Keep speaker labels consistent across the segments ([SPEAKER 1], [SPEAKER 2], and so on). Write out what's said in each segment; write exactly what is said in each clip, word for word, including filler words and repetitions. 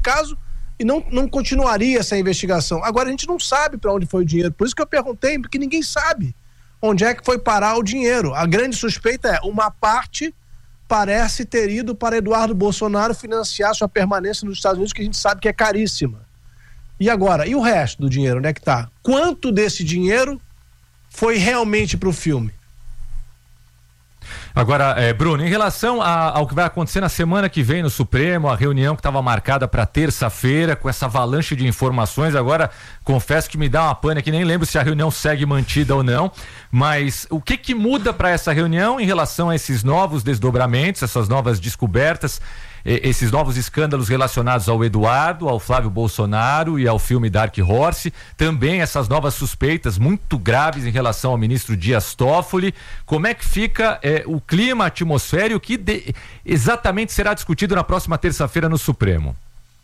[SPEAKER 1] caso e não, não continuaria essa investigação. Agora a gente não sabe para onde foi o dinheiro, por isso que eu perguntei, porque ninguém sabe onde é que foi parar o dinheiro. A grande suspeita é, uma parte parece ter ido para Eduardo Bolsonaro financiar sua permanência nos Estados Unidos, que a gente sabe que é caríssima. E agora, e o resto do dinheiro, onde é que tá? Quanto desse dinheiro foi realmente para o filme?
[SPEAKER 2] Agora, é, Bruno, em relação a, ao que vai acontecer na semana que vem no Supremo, a reunião que estava marcada para terça-feira, com essa avalanche de informações, agora confesso que me dá uma pane que nem lembro se a reunião segue mantida ou não, mas o que que muda para essa reunião em relação a esses novos desdobramentos, essas novas descobertas, esses novos escândalos relacionados ao Eduardo, ao Flávio Bolsonaro e ao filme Dark Horse, também essas novas suspeitas muito graves em relação ao ministro Dias Toffoli. Como é que fica é, o clima, a atmosfera e o que de, exatamente será discutido na próxima terça-feira no Supremo?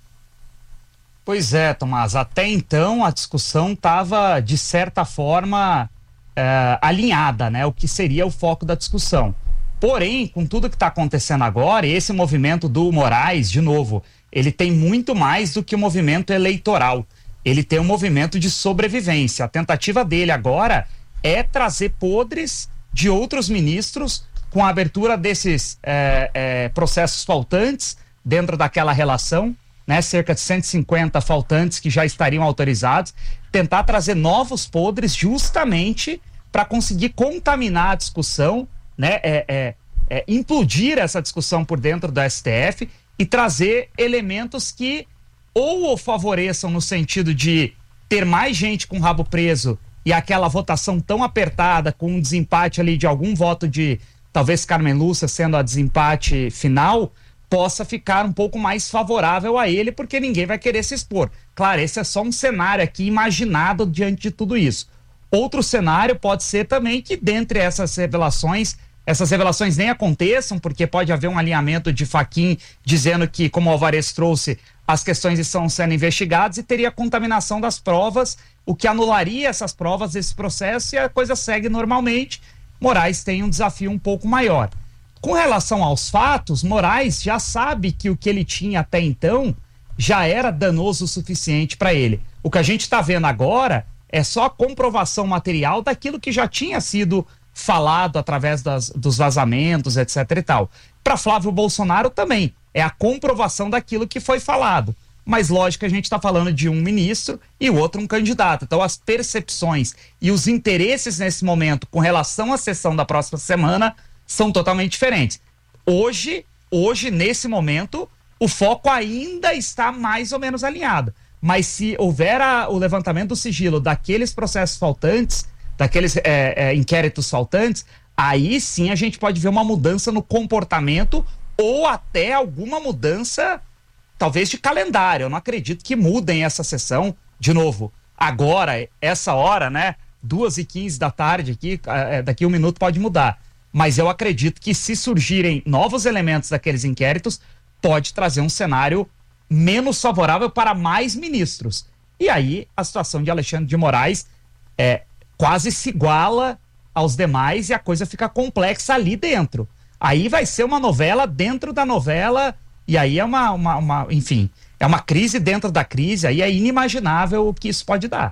[SPEAKER 3] Pois é, Tomás, até então a discussão estava, de certa forma, é, alinhada, né? O que seria o foco da discussão. Porém, com tudo que está acontecendo agora, esse movimento do Moraes, de novo, ele tem muito mais do que um movimento eleitoral. Ele tem um movimento de sobrevivência. A tentativa dele agora é trazer podres de outros ministros com a abertura desses é, é, processos faltantes dentro daquela relação, né? Cerca de cento e cinquenta faltantes que já estariam autorizados. Tentar trazer novos podres justamente para conseguir contaminar a discussão, né, é, é, é, implodir essa discussão por dentro do S T F e trazer elementos que ou o favoreçam no sentido de ter mais gente com o rabo preso e aquela votação tão apertada com um desempate ali de algum voto de talvez Carmen Lúcia sendo a desempate final, possa ficar um pouco mais favorável a ele, porque ninguém vai querer se expor. Claro, esse é só um cenário aqui imaginado diante de tudo isso. Outro cenário pode ser também que dentre essas revelações essas revelações nem aconteçam, porque pode haver um alinhamento de Fachin dizendo que, como o Alvarez trouxe, as questões estão sendo investigadas e teria contaminação das provas, o que anularia essas provas desse processo e a coisa segue normalmente. Moraes tem um desafio um pouco maior. Com relação aos fatos, Moraes já sabe que o que ele tinha até então já era danoso o suficiente para ele. O que a gente está vendo agora é só a comprovação material daquilo que já tinha sido falado através das, dos vazamentos, etc e tal. Para Flávio Bolsonaro também, é a comprovação daquilo que foi falado. Mas lógico que a gente está falando de um ministro e o outro um candidato. Então as percepções e os interesses nesse momento com relação à sessão da próxima semana são totalmente diferentes. Hoje, hoje nesse momento, o foco ainda está mais ou menos alinhado. Mas se houver a, o levantamento do sigilo daqueles processos faltantes, daqueles é, é, inquéritos faltantes, aí sim a gente pode ver uma mudança no comportamento ou até alguma mudança, talvez de calendário. Eu não acredito que mudem essa sessão, de novo, agora, essa hora, né, duas e quinze da tarde aqui, é, daqui um minuto pode mudar. Mas eu acredito que se surgirem novos elementos daqueles inquéritos, pode trazer um cenário menos favorável para mais ministros. E aí a situação de Alexandre de Moraes é quase se iguala aos demais e a coisa fica complexa ali dentro. Aí vai ser uma novela dentro da novela e aí é uma, uma, uma enfim, é uma crise dentro da crise, aí é inimaginável o que isso pode dar.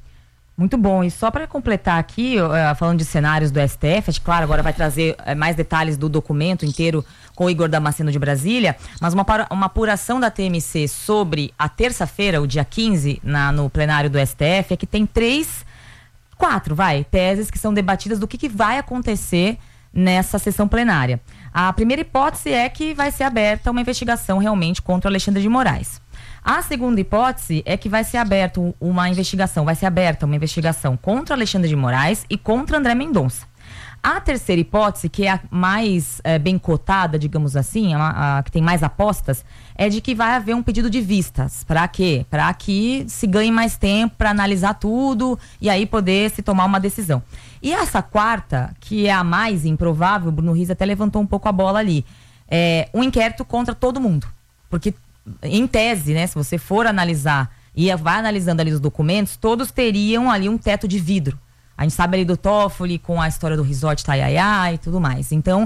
[SPEAKER 4] Muito bom, e só para completar aqui, uh, falando de cenários do S T F, claro, agora vai trazer uh, mais detalhes do documento inteiro com o Igor Damasceno de Brasília, mas uma, uma apuração da T M C sobre a terça-feira, o dia quinze, na, no plenário do S T F, é que tem três Quatro, vai, teses que são debatidas do que, que vai acontecer nessa sessão plenária. A primeira hipótese é que vai ser aberta uma investigação realmente contra o Alexandre de Moraes. A segunda hipótese é que vai ser aberta uma investigação, vai ser aberta uma investigação contra o Alexandre de Moraes e contra André Mendonça. A terceira hipótese, que é a mais é, bem cotada, digamos assim, a, a que tem mais apostas, é de que vai haver um pedido de vistas. Para quê? Para que se ganhe mais tempo para analisar tudo e aí poder se tomar uma decisão. E essa quarta, que é a mais improvável, o Bruno Riz até levantou um pouco a bola ali, é um inquérito contra todo mundo. Porque, em tese, né, se você for analisar e vai analisando ali os documentos, todos teriam ali um teto de vidro. A gente sabe ali do Toffoli com a história do resort Taiaiá e tudo mais. Então,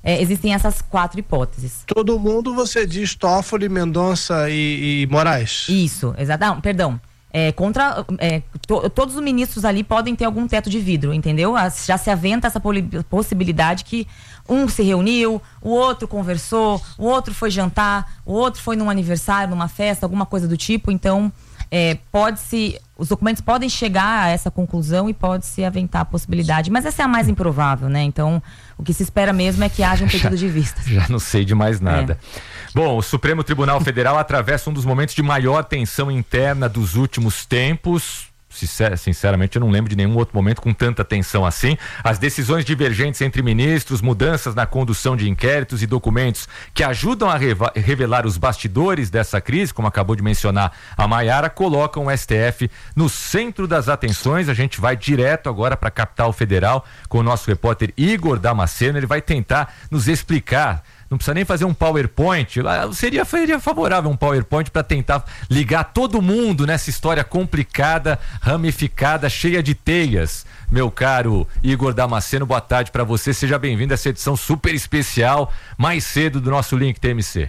[SPEAKER 4] é, existem essas quatro hipóteses.
[SPEAKER 1] Todo mundo, você diz Toffoli, Mendonça e, e Moraes?
[SPEAKER 4] Isso, exato. Não, perdão. É, contra, é, to, todos os ministros ali podem ter algum teto de vidro, entendeu? Já se aventa essa possibilidade que um se reuniu, o outro conversou, o outro foi jantar, o outro foi num aniversário, numa festa, alguma coisa do tipo. Então, é, pode-se, os documentos podem chegar a essa conclusão e pode-se aventar a possibilidade, mas essa é a mais improvável, né? Então, o que se espera mesmo é que haja um pedido de vista.
[SPEAKER 2] Já não sei de mais nada. É. Bom, o Supremo Tribunal Federal atravessa um dos momentos de maior tensão interna dos últimos tempos. Sinceramente, eu não lembro de nenhum outro momento com tanta tensão assim. As decisões divergentes entre ministros, mudanças na condução de inquéritos e documentos que ajudam a revelar os bastidores dessa crise, como acabou de mencionar a Maiara, colocam o S T F no centro das atenções. A gente vai direto agora para a capital federal com o nosso repórter Igor Damasceno. Ele vai tentar nos explicar. Não precisa nem fazer um PowerPoint, seria, seria favorável um PowerPoint para tentar ligar todo mundo nessa história complicada, ramificada, cheia de teias. Meu caro Igor Damasceno, boa tarde para você, seja bem-vindo a essa edição super especial, mais cedo do nosso Link T M C.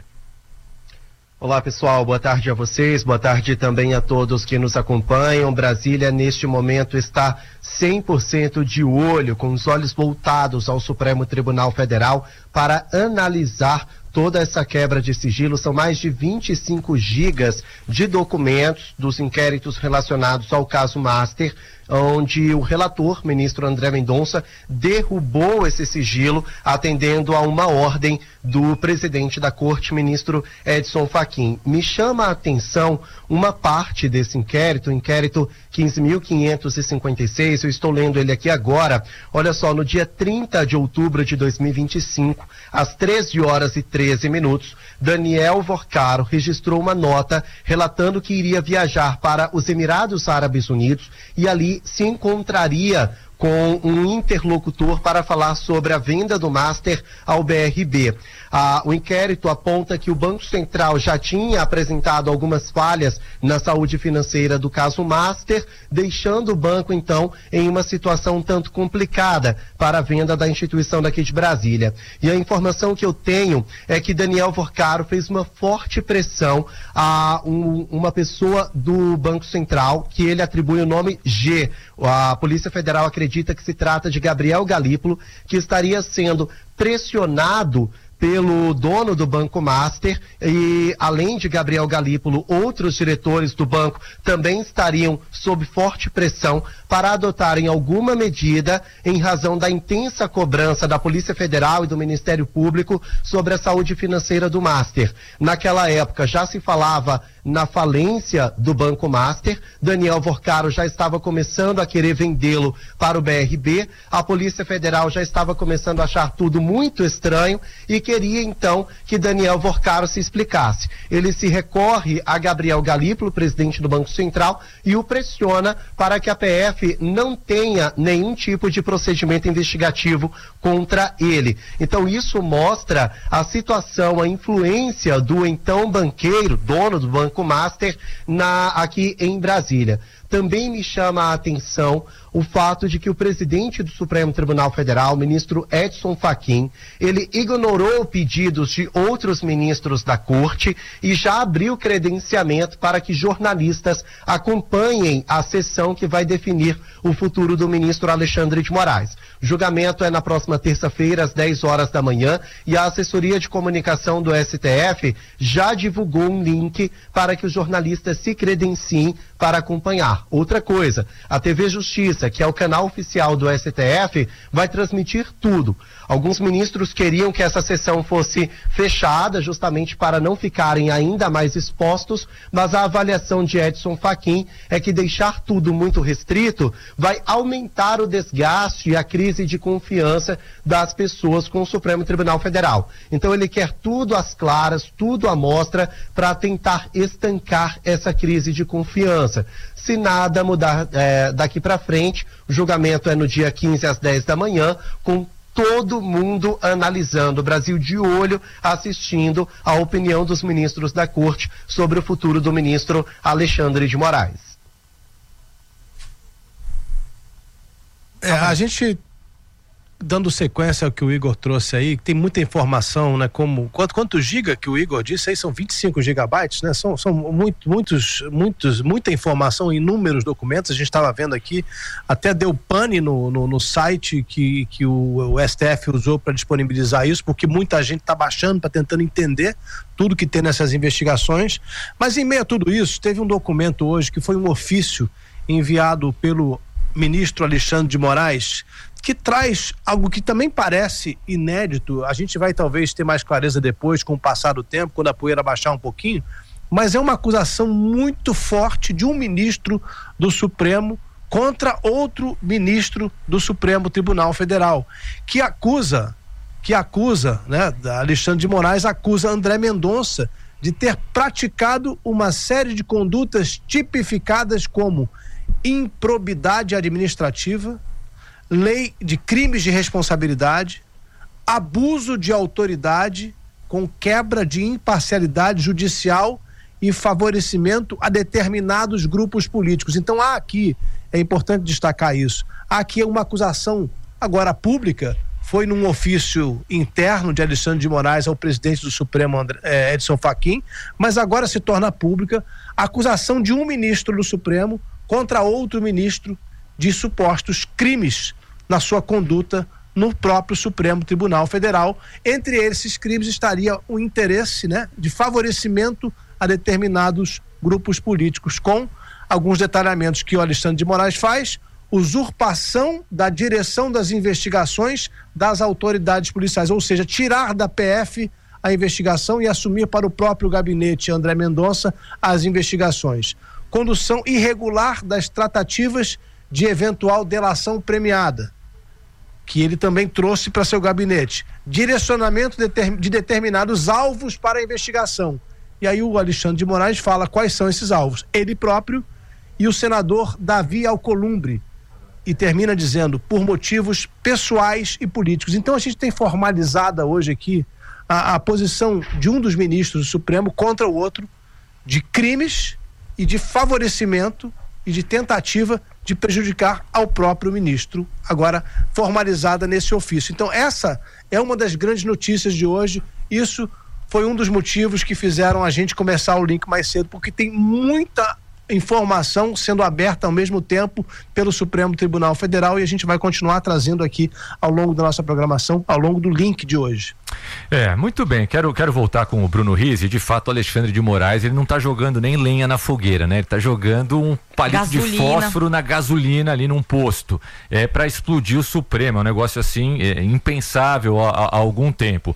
[SPEAKER 5] Olá pessoal, boa tarde a vocês, boa tarde também a todos que nos acompanham. Brasília neste momento está cem por cento de olho, com os olhos voltados ao Supremo Tribunal Federal para analisar toda essa quebra de sigilo. São mais de vinte e cinco gigas de documentos dos inquéritos relacionados ao caso Master, onde o relator, ministro André Mendonça, derrubou esse sigilo atendendo a uma ordem do presidente da corte, ministro Edson Fachin. Me chama a atenção uma parte desse inquérito, o inquérito quinze mil quinhentos e cinquenta e seis, eu estou lendo ele aqui agora. Olha só, no dia trinta de outubro de dois mil e vinte e cinco, às treze horas e treze minutos, Daniel Vorcaro registrou uma nota relatando que iria viajar para os Emirados Árabes Unidos e ali se encontraria com um interlocutor para falar sobre a venda do Master ao B R B. Ah, o inquérito aponta que o Banco Central já tinha apresentado algumas falhas na saúde financeira do caso Master, deixando o banco, então, em uma situação um tanto complicada para a venda da instituição daqui de Brasília. E a informação que eu tenho é que Daniel Vorcaro fez uma forte pressão a um, uma pessoa do Banco Central, que ele atribui o nome G. A Polícia Federal acredita que se trata de Gabriel Galípolo, que estaria sendo pressionado pelo dono do Banco Master e, além de Gabriel Galípolo, outros diretores do banco também estariam sob forte pressão para adotarem alguma medida em razão da intensa cobrança da Polícia Federal e do Ministério Público sobre a saúde financeira do Master. Naquela época já se falava na falência do Banco Master, Daniel Vorcaro já estava começando a querer vendê-lo para o B R B, a Polícia Federal já estava começando a achar tudo muito estranho e queria então que Daniel Vorcaro se explicasse. Ele se recorre a Gabriel Galípolo, presidente do Banco Central, e o pressiona para que a P F não tenha nenhum tipo de procedimento investigativo contra ele. Então isso mostra a situação, a influência do então banqueiro, dono do Banco Master, na, aqui em Brasília. Também me chama a atenção o fato de que o presidente do Supremo Tribunal Federal, o ministro Edson Fachin, ele ignorou pedidos de outros ministros da corte e já abriu credenciamento para que jornalistas acompanhem a sessão que vai definir o futuro do ministro Alexandre de Moraes. O julgamento é na próxima terça-feira, às dez horas da manhã, e a assessoria de comunicação do S T F já divulgou um link para que os jornalistas se credenciem para acompanhar. Outra coisa, a T V Justiça, que é o canal oficial do S T F, vai transmitir tudo. Alguns ministros queriam que essa sessão fosse fechada, justamente para não ficarem ainda mais expostos, mas a avaliação de Edson Fachin é que deixar tudo muito restrito vai aumentar o desgaste e a crise de confiança das pessoas com o Supremo Tribunal Federal. Então ele quer tudo às claras, tudo à mostra, para tentar estancar essa crise de confiança. Se nada mudar é, daqui para frente, o julgamento é no dia quinze às dez da manhã, com todo mundo analisando, o Brasil de olho, assistindo a opinião dos ministros da corte sobre o futuro do ministro Alexandre de Moraes.
[SPEAKER 1] É, a gente dando sequência ao que o Igor trouxe aí, que tem muita informação, né? Como, quanto, quantos giga que o Igor disse aí? São vinte e cinco gigabytes, né? São, são muito, muitos, muitos, muita informação, inúmeros documentos. A gente estava vendo aqui, até deu pane no, no, no site que, que o, o S T F usou para disponibilizar isso, porque muita gente está baixando, para tentando entender tudo que tem nessas investigações. Mas em meio a tudo isso, teve um documento hoje que foi um ofício enviado pelo ministro Alexandre de Moraes, que traz algo que também parece inédito. A gente vai talvez ter mais clareza depois, com o passar do tempo, quando a poeira baixar um pouquinho, mas é uma acusação muito forte de um ministro do Supremo contra outro ministro do Supremo Tribunal Federal, que acusa, que acusa, né, Alexandre de Moraes acusa André Mendonça de ter praticado uma série de condutas tipificadas como improbidade administrativa, lei de crimes de responsabilidade, abuso de autoridade com quebra de imparcialidade judicial e favorecimento a determinados grupos políticos. Então há aqui, é importante destacar isso, há aqui uma acusação agora pública, foi num ofício interno de Alexandre de Moraes ao presidente do Supremo, André, eh, Edson Fachin, mas agora se torna pública a acusação de um ministro do Supremo contra outro ministro de supostos crimes na sua conduta no próprio Supremo Tribunal Federal. Entre esses crimes estaria o interesse, né, de favorecimento a determinados grupos políticos, com alguns detalhamentos que o Alexandre de Moraes faz: usurpação da direção das investigações das autoridades policiais, ou seja, tirar da P F a investigação e assumir para o próprio gabinete André Mendonça as investigações. Condução irregular das tratativas de eventual delação premiada, que ele também trouxe para seu gabinete. Direcionamento de determinados alvos para a investigação. E aí o Alexandre de Moraes fala quais são esses alvos. Ele próprio e o senador Davi Alcolumbre. E termina dizendo, por motivos pessoais e políticos. Então a gente tem formalizada hoje aqui a, a posição de um dos ministros do Supremo contra o outro, de crimes e de favorecimento e de tentativa de prejudicar ao próprio ministro, agora formalizada nesse ofício. Então essa é uma das grandes notícias de hoje. Isso foi um dos motivos que fizeram a gente começar o link mais cedo, porque tem muita informação sendo aberta ao mesmo tempo pelo Supremo Tribunal Federal, e a gente vai continuar trazendo aqui ao longo da nossa programação, ao longo do link de hoje.
[SPEAKER 2] É, muito bem, quero, quero voltar com o Bruno Rizzi. De fato, o Alexandre de Moraes, ele não está jogando nem lenha na fogueira, né? Ele está jogando um palito gasolina. de fósforo na gasolina ali num posto, é para explodir o Supremo. É um negócio assim, é, impensável há, há algum tempo.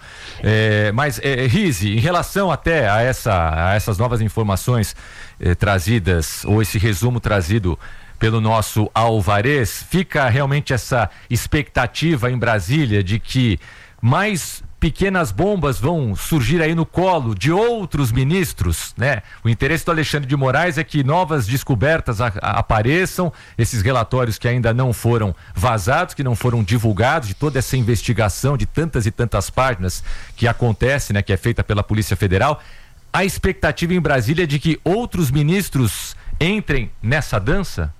[SPEAKER 2] É, mas, é, Rizzi, em relação até a, essa, a essas novas informações é, trazidas, ou esse resumo trazido pelo nosso Alvarez, fica realmente essa expectativa em Brasília de que mais pequenas bombas vão surgir aí no colo de outros ministros, né? O interesse do Alexandre de Moraes é que novas descobertas a, a, apareçam, esses relatórios que ainda não foram vazados, que não foram divulgados, de toda essa investigação de tantas e tantas páginas que acontece, né? Que é feita pela Polícia Federal. A expectativa em Brasília é de que outros ministros entrem nessa dança?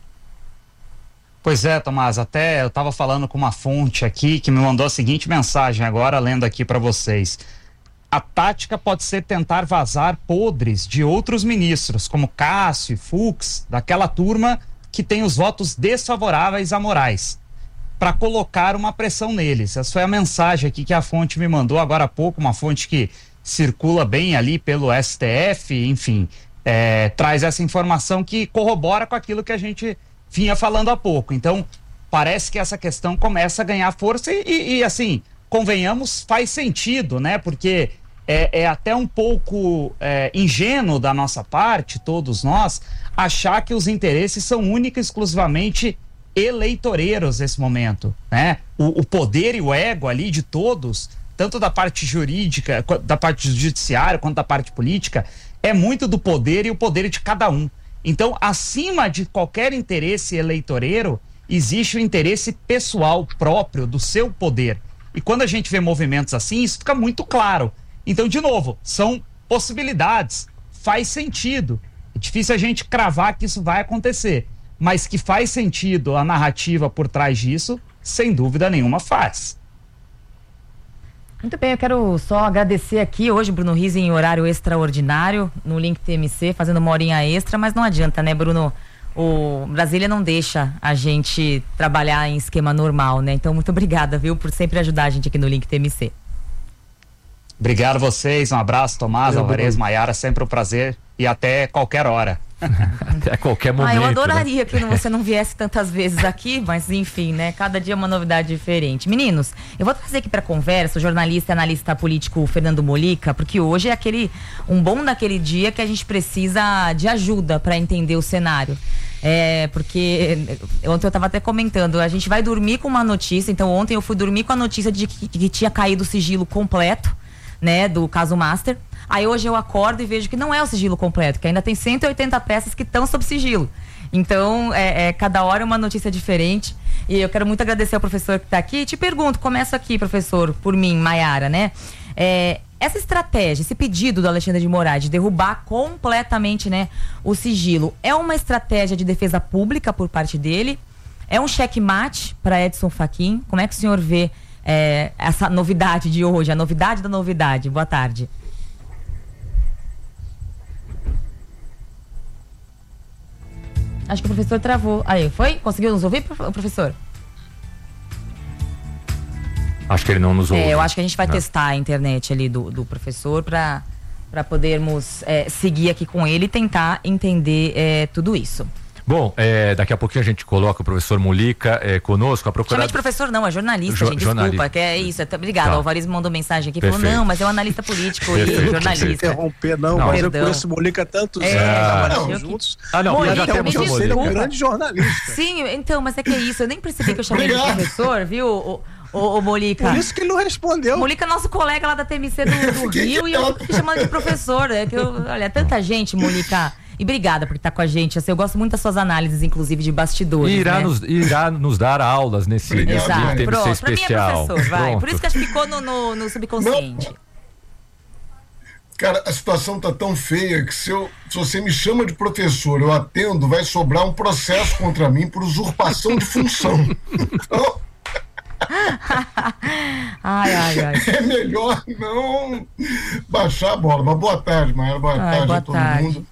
[SPEAKER 3] Pois é, Tomás, até eu estava falando com uma fonte aqui que me mandou a seguinte mensagem agora, lendo aqui para vocês. A tática pode ser tentar vazar podres de outros ministros, como Cássio e Fux, daquela turma que tem os votos desfavoráveis a Moraes, para colocar uma pressão neles. Essa foi a mensagem aqui que a fonte me mandou agora há pouco, uma fonte que circula bem ali pelo S T F, enfim, é, traz essa informação que corrobora com aquilo que a gente vinha falando há pouco. Então, parece que essa questão começa a ganhar força e, e, e assim, convenhamos, faz sentido, né? Porque é, é até um pouco é, ingênuo da nossa parte, todos nós, achar que os interesses são única e exclusivamente eleitoreiros nesse momento, né? O, o poder e o ego ali de todos, tanto da parte jurídica, da parte do judiciário, quanto da parte política, é muito do poder e o poder de cada um. Então, acima de qualquer interesse eleitoreiro, existe o interesse pessoal próprio do seu poder. E quando a gente vê movimentos assim, isso fica muito claro. Então, de novo, são possibilidades, faz sentido. É difícil a gente cravar que isso vai acontecer, mas que faz sentido a narrativa por trás disso, sem dúvida nenhuma faz.
[SPEAKER 4] Muito bem, eu quero só agradecer aqui hoje, Bruno Rizzi, em horário extraordinário, no Link T M C, fazendo uma horinha extra, mas não adianta, né, Bruno? O Brasília não deixa a gente trabalhar em esquema normal, né? Então, muito obrigada, viu, por sempre ajudar a gente aqui no Link T M C.
[SPEAKER 3] Obrigado a vocês, um abraço, Tomás, Alvarez, Maiara, sempre um prazer e até qualquer hora.
[SPEAKER 2] Até qualquer momento.
[SPEAKER 4] Ah, eu adoraria,
[SPEAKER 2] né?
[SPEAKER 4] que você não viesse tantas vezes aqui, mas enfim, né? Cada dia é uma novidade diferente. Meninos, eu vou trazer aqui para conversa o jornalista e analista político Fernando Molica, porque hoje é aquele um bom daquele dia que a gente precisa de ajuda para entender o cenário. É, porque ontem eu estava até comentando, a gente vai dormir com uma notícia, então ontem eu fui dormir com a notícia de que, de que tinha caído o sigilo completo, né, do caso Master. Aí hoje eu acordo e vejo que não é o sigilo completo, que ainda tem cento e oitenta peças que estão sob sigilo. Então, é, é, cada hora é uma notícia diferente. E eu quero muito agradecer ao professor que está aqui. E te pergunto, começo aqui, professor, por mim, Maiara, né? É, essa estratégia, esse pedido do Alexandre de Moraes de derrubar completamente, né, o sigilo, é uma estratégia de defesa pública por parte dele? É um checkmate para Edson Fachin? Como é que o senhor vê é, essa novidade de hoje, a novidade da novidade? Boa tarde. Acho que o professor travou. Aí, foi? Conseguiu nos ouvir, professor?
[SPEAKER 2] Acho que ele não nos ouve.
[SPEAKER 4] É, eu acho que a gente vai
[SPEAKER 2] não.
[SPEAKER 4] testar a internet ali do, do professor para para podermos é, seguir aqui com ele e tentar entender é, tudo isso.
[SPEAKER 2] Bom, é, daqui a pouquinho a gente coloca o professor Molica é, conosco, a procuradora...
[SPEAKER 4] Chama de professor não, é jornalista,
[SPEAKER 2] Jo-
[SPEAKER 4] gente,
[SPEAKER 2] jornalista.
[SPEAKER 4] desculpa, que é isso, é, obrigado,
[SPEAKER 2] Tá.
[SPEAKER 4] o Alvarez me mandou mensagem aqui,
[SPEAKER 2] Perfeito.
[SPEAKER 4] falou, não, mas é um analista político e
[SPEAKER 2] Perfeito.
[SPEAKER 4] jornalista.
[SPEAKER 1] Interromper, não,
[SPEAKER 2] Não,
[SPEAKER 1] mas eu
[SPEAKER 4] perdão.
[SPEAKER 1] conheço o Molica há tantos
[SPEAKER 4] É,
[SPEAKER 1] anos,
[SPEAKER 2] não,
[SPEAKER 1] trabalhamos
[SPEAKER 4] eu-
[SPEAKER 1] juntos.
[SPEAKER 2] Ah, não,
[SPEAKER 4] Molica,
[SPEAKER 2] já
[SPEAKER 4] me
[SPEAKER 2] temos o
[SPEAKER 4] desculpa.
[SPEAKER 1] Ele é um
[SPEAKER 2] Molica.
[SPEAKER 1] grande jornalista.
[SPEAKER 4] Sim, então, mas é que é isso, eu nem percebi que eu chamei ele de
[SPEAKER 6] Obrigado.
[SPEAKER 4] professor, viu, o, o, o Molica?
[SPEAKER 1] Por isso que ele não respondeu.
[SPEAKER 4] Molica é nosso colega lá da T M C do, do Rio e eu fiquei chamando de professor. É que eu, olha, tanta gente, Molica. E obrigada por estar com a gente. Assim, eu gosto muito das suas análises, inclusive, de bastidores.
[SPEAKER 2] E irá,
[SPEAKER 4] né?
[SPEAKER 2] nos, irá nos dar aulas nesse
[SPEAKER 6] Obrigado.
[SPEAKER 2] nesse
[SPEAKER 4] Exato.
[SPEAKER 2] T M C
[SPEAKER 4] Pronto, pra mim é
[SPEAKER 2] especial.
[SPEAKER 4] professor, vai.
[SPEAKER 2] Pronto.
[SPEAKER 4] Por isso que acho que ficou no, no, no subconsciente.
[SPEAKER 6] Cara, a situação tá tão feia que se, eu, se você me chama de professor, eu atendo, vai sobrar um processo contra mim por usurpação de função. Então,
[SPEAKER 4] Ai, ai, ai.
[SPEAKER 6] é melhor não baixar a bola. Mas boa tarde, Maia. Boa
[SPEAKER 4] Ai,
[SPEAKER 6] tarde
[SPEAKER 4] boa
[SPEAKER 6] a todo
[SPEAKER 4] tarde.
[SPEAKER 6] mundo.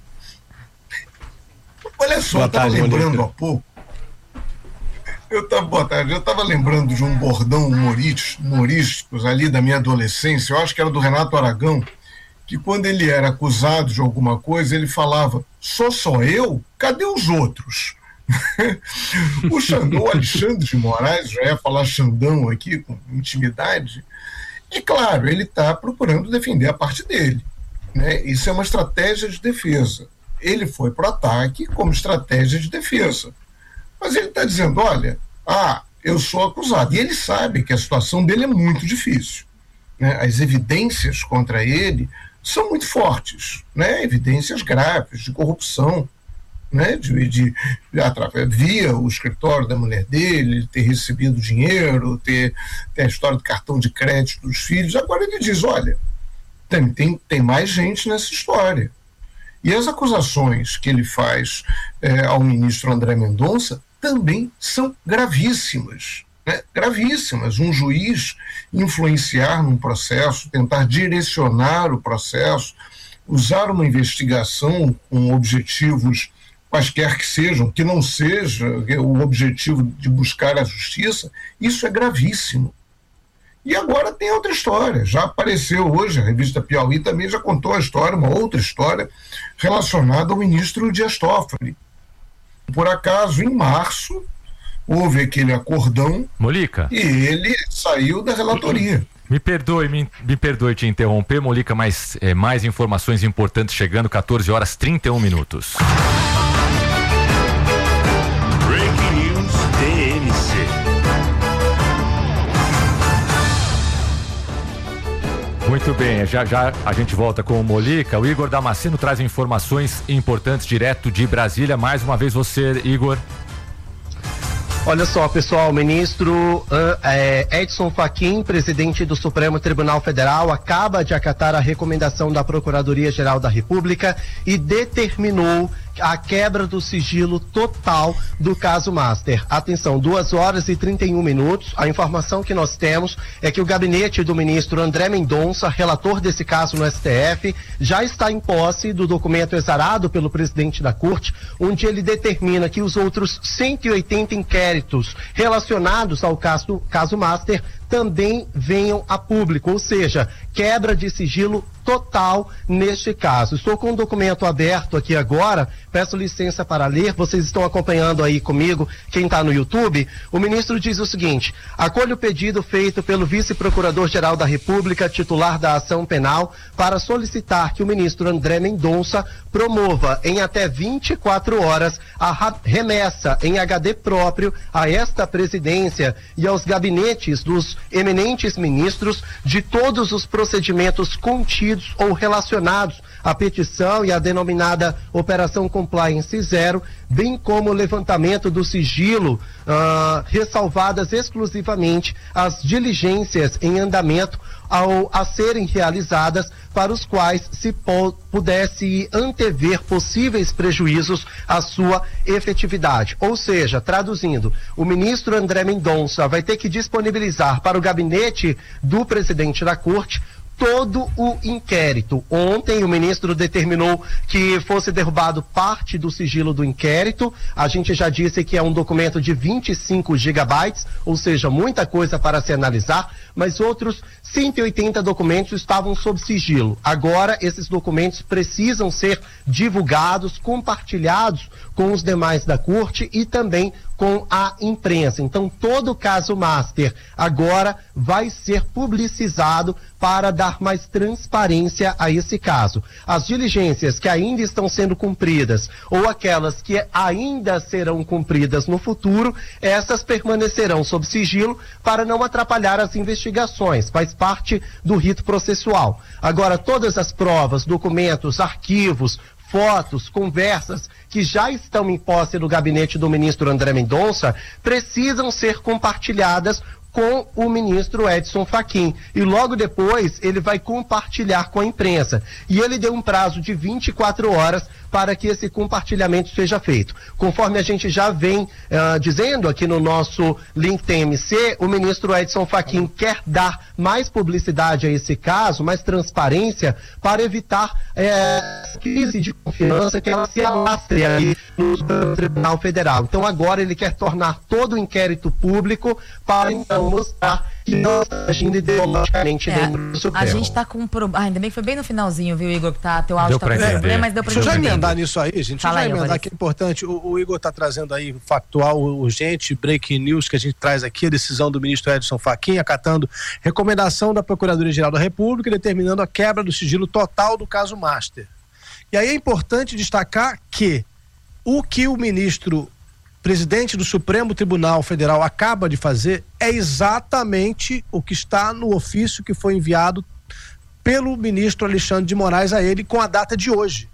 [SPEAKER 6] Olha só,
[SPEAKER 1] Boa
[SPEAKER 6] eu estava
[SPEAKER 1] tarde,
[SPEAKER 6] lembrando
[SPEAKER 1] Molica.
[SPEAKER 6] há pouco. Eu tava, boa tarde, eu estava lembrando de um bordão humorístico, humorísticos ali da minha adolescência, eu acho que era do Renato Aragão, que quando ele era acusado de alguma coisa, ele falava, sou só eu? Cadê os outros? O Xandão, o Alexandre de Moraes, já ia falar Xandão aqui com intimidade, e claro, ele está procurando defender a parte dele, né? Isso é uma estratégia de defesa. Ele foi para o ataque como estratégia de defesa. Mas ele está dizendo, olha, ah, eu sou acusado. E ele sabe que a situação dele é muito difícil, né? As evidências contra ele são muito fortes, né? Evidências graves de corrupção, né? De, de, de, através, via o escritório da mulher dele, ter recebido dinheiro, ter, ter a história do cartão de crédito dos filhos. Agora ele diz, olha, tem, tem, tem mais gente nessa história. E as acusações que ele faz é, ao ministro André Mendonça também são gravíssimas, né? Gravíssimas. Um juiz influenciar num processo, tentar direcionar o processo, usar uma investigação com objetivos quaisquer que sejam, que não seja o objetivo de buscar a justiça, isso é gravíssimo. E agora tem outra história, já apareceu hoje, a revista Piauí também já contou a história, uma outra história relacionada ao ministro Dias Toffoli. Por acaso, em março, houve aquele acordão
[SPEAKER 2] Molica,
[SPEAKER 6] e ele saiu da relatoria.
[SPEAKER 2] me perdoe, me, me perdoe te interromper, Molica, mas é, mais informações importantes chegando, quatorze horas e trinta e um minutos.
[SPEAKER 7] Breaking News T M C.
[SPEAKER 2] Muito bem, já já a gente volta com o Molica. O Igor Damasceno traz informações importantes direto de Brasília. Mais uma vez você, Igor.
[SPEAKER 5] Olha só, pessoal, o ministro uh, é, Edson Fachin, presidente do Supremo Tribunal Federal, acaba de acatar a recomendação da Procuradoria-Geral da República e determinou a quebra do sigilo total do caso Master. Atenção, duas horas e trinta e um minutos. A informação que nós temos é que o gabinete do ministro André Mendonça, relator desse caso no S T F, já está em posse do documento exarado pelo presidente da Corte, onde ele determina que os outros cento e oitenta inquéritos relacionados ao caso, caso Master também venham a público, ou seja, quebra de sigilo total neste caso. Estou com o documento aberto aqui agora, peço licença para ler, vocês estão acompanhando aí comigo, quem está no YouTube. O ministro diz o seguinte: acolho o pedido feito pelo vice-procurador-geral da República, titular da ação penal, para solicitar que o ministro André Mendonça promova em até vinte e quatro horas a remessa em H D próprio a esta presidência e aos gabinetes dos eminentes ministros de todos os procedimentos contidos ou relacionados à petição e à denominada Operação Compliance Zero, bem como o levantamento do sigilo, uh, ressalvadas exclusivamente as diligências em andamento ao, a serem realizadas, para os quais se po- pudesse antever possíveis prejuízos à sua efetividade. Ou seja, traduzindo, o ministro André Mendonça vai ter que disponibilizar para o gabinete do presidente da Corte todo o inquérito. Ontem o ministro determinou que fosse derrubado parte do sigilo do inquérito. A gente já disse que é um documento de vinte e cinco gigabytes, ou seja, muita coisa para se analisar, mas outros cento e oitenta documentos estavam sob sigilo. Agora esses documentos precisam ser divulgados, compartilhados com os demais da Corte e também com a imprensa. Então todo o caso Master agora vai ser publicizado para dar mais transparência a esse caso. As diligências que ainda estão sendo cumpridas ou aquelas que ainda serão cumpridas no futuro, essas permanecerão sob sigilo para não atrapalhar as investigações, faz parte do rito processual. Agora, todas as provas, documentos, arquivos, fotos, conversas que já estão em posse do gabinete do ministro André Mendonça precisam ser compartilhadas com o ministro Edson Fachin, e logo depois ele vai compartilhar com a imprensa, e ele deu um prazo de vinte e quatro horas para que esse compartilhamento seja feito. Conforme a gente já vem uh, dizendo aqui no nosso link T M C, o ministro Edson Fachin quer dar mais publicidade a esse caso, mais transparência, para evitar eh, crise de confiança que ela se alastre aí no Tribunal Federal. Então agora ele quer tornar todo o inquérito público para então mostrar que não está agindo ideologicamente
[SPEAKER 4] é,
[SPEAKER 5] dentro do Supremo.
[SPEAKER 4] A gente está com um problema. Ah, ainda bem que foi bem no finalzinho, viu, Igor? Que tá, teu áudio
[SPEAKER 2] está
[SPEAKER 4] com problema, mas deu para
[SPEAKER 1] Deixa eu já emendar nisso aí, gente. Deixa
[SPEAKER 4] Fala
[SPEAKER 1] eu já
[SPEAKER 4] aí,
[SPEAKER 1] emendar que é importante. O, o Igor está trazendo aí factual, urgente, breaking news que a gente traz aqui, a decisão do ministro Edson Fachin, acatando recomendação da Procuradoria-Geral da República, determinando a quebra do sigilo total do caso Master. E aí é importante destacar que o que o ministro presidente do Supremo Tribunal Federal acaba de fazer é exatamente o que está no ofício que foi enviado pelo ministro Alexandre de Moraes a ele com a data de hoje.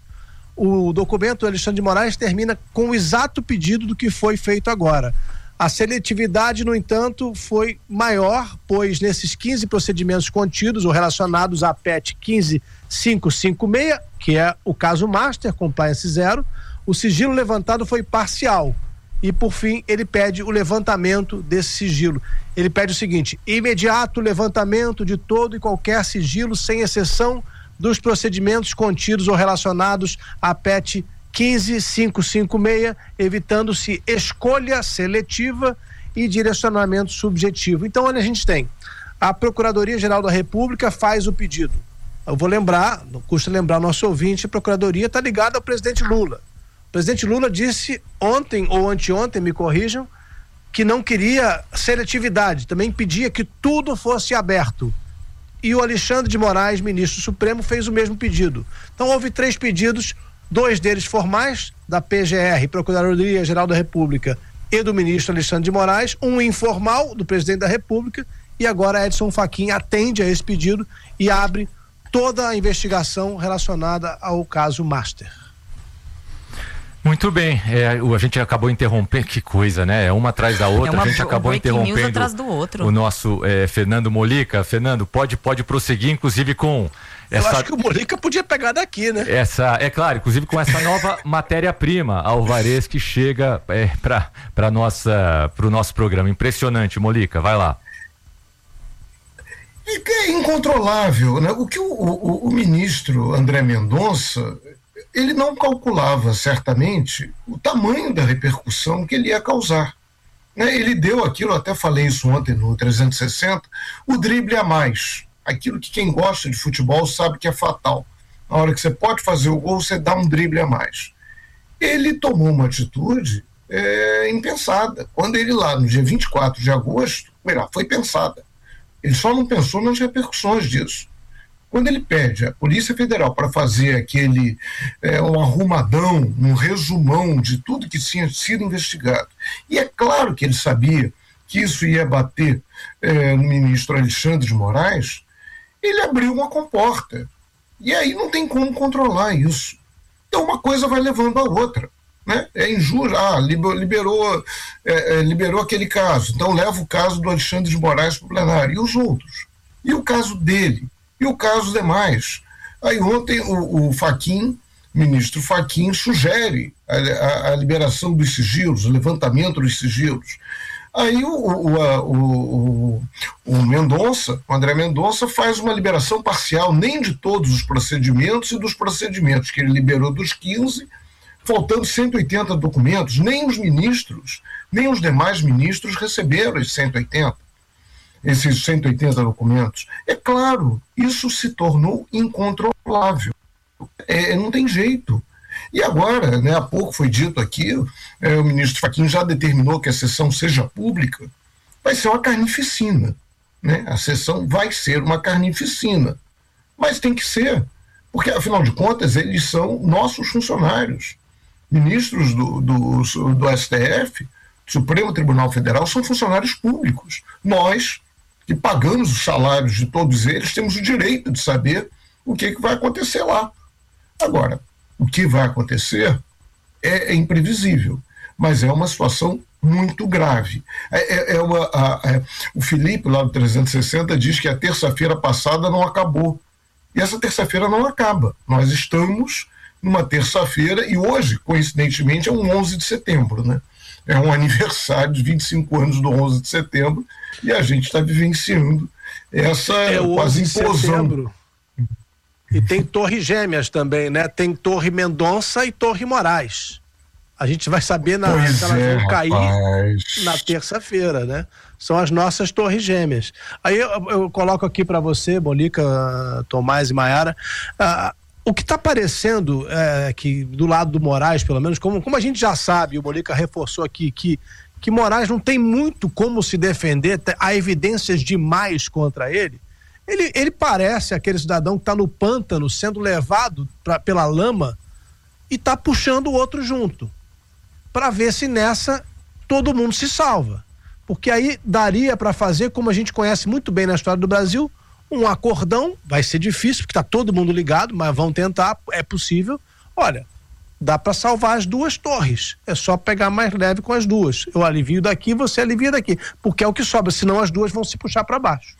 [SPEAKER 1] O documento do Alexandre de Moraes termina com o exato pedido do que foi feito agora. A seletividade, no entanto, foi maior, pois nesses quinze procedimentos contidos ou relacionados à P E T quinze mil quinhentos e cinquenta e seis, que é o caso Master, Compliance Zero, o sigilo levantado foi parcial. E, por fim, ele pede o levantamento desse sigilo. Ele pede o seguinte: imediato levantamento de todo e qualquer sigilo, sem exceção dos procedimentos contidos ou relacionados à P E T quinze mil quinhentos e cinquenta e seis, evitando-se escolha seletiva e direcionamento subjetivo. Então, olha, a gente tem a Procuradoria-Geral da República faz o pedido. Eu vou lembrar, não custa lembrar o nosso ouvinte, a Procuradoria está ligada ao presidente Lula. O presidente Lula disse ontem ou anteontem, me corrijam, que não queria seletividade, também pedia que tudo fosse aberto. E o Alexandre de Moraes, ministro supremo, fez o mesmo pedido. Então houve três pedidos, dois deles formais, da P G R, Procuradoria-Geral da República, e do ministro Alexandre de Moraes, um informal do presidente da República, e agora Edson Fachin atende a esse pedido e abre toda a investigação relacionada ao caso Master.
[SPEAKER 2] Muito Muito bem, é, a gente acabou interrompendo, que coisa, né? É uma atrás da outra,
[SPEAKER 4] é uma,
[SPEAKER 2] a gente acabou
[SPEAKER 4] um
[SPEAKER 2] interrompendo
[SPEAKER 4] atrás do outro.
[SPEAKER 2] o nosso é, Fernando Molica. Fernando, pode, pode prosseguir, inclusive com essa...
[SPEAKER 1] Eu acho que o Molica podia pegar daqui, né?
[SPEAKER 2] Essa, é claro, inclusive com essa nova matéria-prima, Alvarez, que chega é, para para nossa para o nosso programa. Impressionante, Molica, vai lá.
[SPEAKER 6] E que é incontrolável, né? O que o, o, o ministro André Mendonça, ele não calculava certamente o tamanho da repercussão que ele ia causar. Né? Ele deu aquilo, até falei isso ontem no trezentos e sessenta, o drible a mais. Aquilo que quem gosta de futebol sabe que é fatal. Na hora que você pode fazer o gol, você dá um drible a mais. Ele tomou uma atitude é, impensada. Quando ele lá, no dia vinte e quatro de agosto, melhor, foi pensada. Ele só não pensou nas repercussões disso. Quando ele pede a Polícia Federal para fazer aquele é, um arrumadão, um resumão de tudo que tinha sido investigado, e é claro que ele sabia que isso ia bater é, no ministro Alexandre de Moraes, ele abriu uma comporta. E aí não tem como controlar isso. Então uma coisa vai levando a outra. Né? É injusto. Ah, liberou, é, liberou aquele caso. Então leva o caso do Alexandre de Moraes para o plenário. E os outros? E o caso dele? E o caso demais? Aí ontem o, o Fachin, ministro Fachin, sugere a, a, a liberação dos sigilos, o levantamento dos sigilos. Aí o, o, o, o, o Mendonça, o André Mendonça, faz uma liberação parcial, nem de todos os procedimentos e dos procedimentos que ele liberou dos quinze, faltando cento e oitenta documentos. Nem os ministros, nem os demais ministros receberam esses cento e oitenta, esses cento e oitenta documentos. É claro, isso se tornou incontrolável. É, não tem jeito. E agora, né, há pouco foi dito aqui, é, o ministro Fachin já determinou que a sessão seja pública, vai ser uma carnificina. Né? A sessão vai ser uma carnificina. Mas tem que ser, porque, afinal de contas, eles são nossos funcionários. Ministros do, do, do S T F, do Supremo Tribunal Federal, são funcionários públicos. Nós, que pagamos os salários de todos eles, temos o direito de saber o que, que vai acontecer lá. Agora, o que vai acontecer é, é imprevisível, mas é uma situação muito grave. É, é, é uma, a, a, o Felipe, lá do trezentos e sessenta, diz que a terça-feira passada não acabou. E essa terça-feira não acaba. Nós estamos numa terça-feira e hoje, coincidentemente, é um onze de setembro, né? É um aniversário de vinte e cinco anos do onze de setembro e a gente está vivenciando essa
[SPEAKER 1] é
[SPEAKER 6] quase implosão.
[SPEAKER 1] E tem Torre Gêmeas também, né? Tem Torre Mendonça e Torre Moraes. A gente vai saber na, se elas
[SPEAKER 6] é,
[SPEAKER 1] vão cair
[SPEAKER 6] rapaz.
[SPEAKER 1] na terça-feira, né? São as nossas Torres Gêmeas. Aí eu, eu coloco aqui para você, Molica, Tomás e Maiara, uh, o que está aparecendo é, que do lado do Moraes, pelo menos, como, como a gente já sabe, o Molica reforçou aqui que, que Moraes não tem muito como se defender, há evidências demais contra ele. Ele, ele parece aquele cidadão que está no pântano sendo levado pra, pela lama e está puxando o outro junto, para ver se nessa todo mundo se salva. Porque aí daria para fazer, como a gente conhece muito bem na história do Brasil, um acordão. Vai ser difícil, porque está todo mundo ligado, mas vão tentar, é possível. Olha, dá para salvar as duas torres, é só pegar mais leve com as duas. Eu alivio daqui, você alivia daqui, porque é o que sobra, senão as duas vão se puxar para baixo.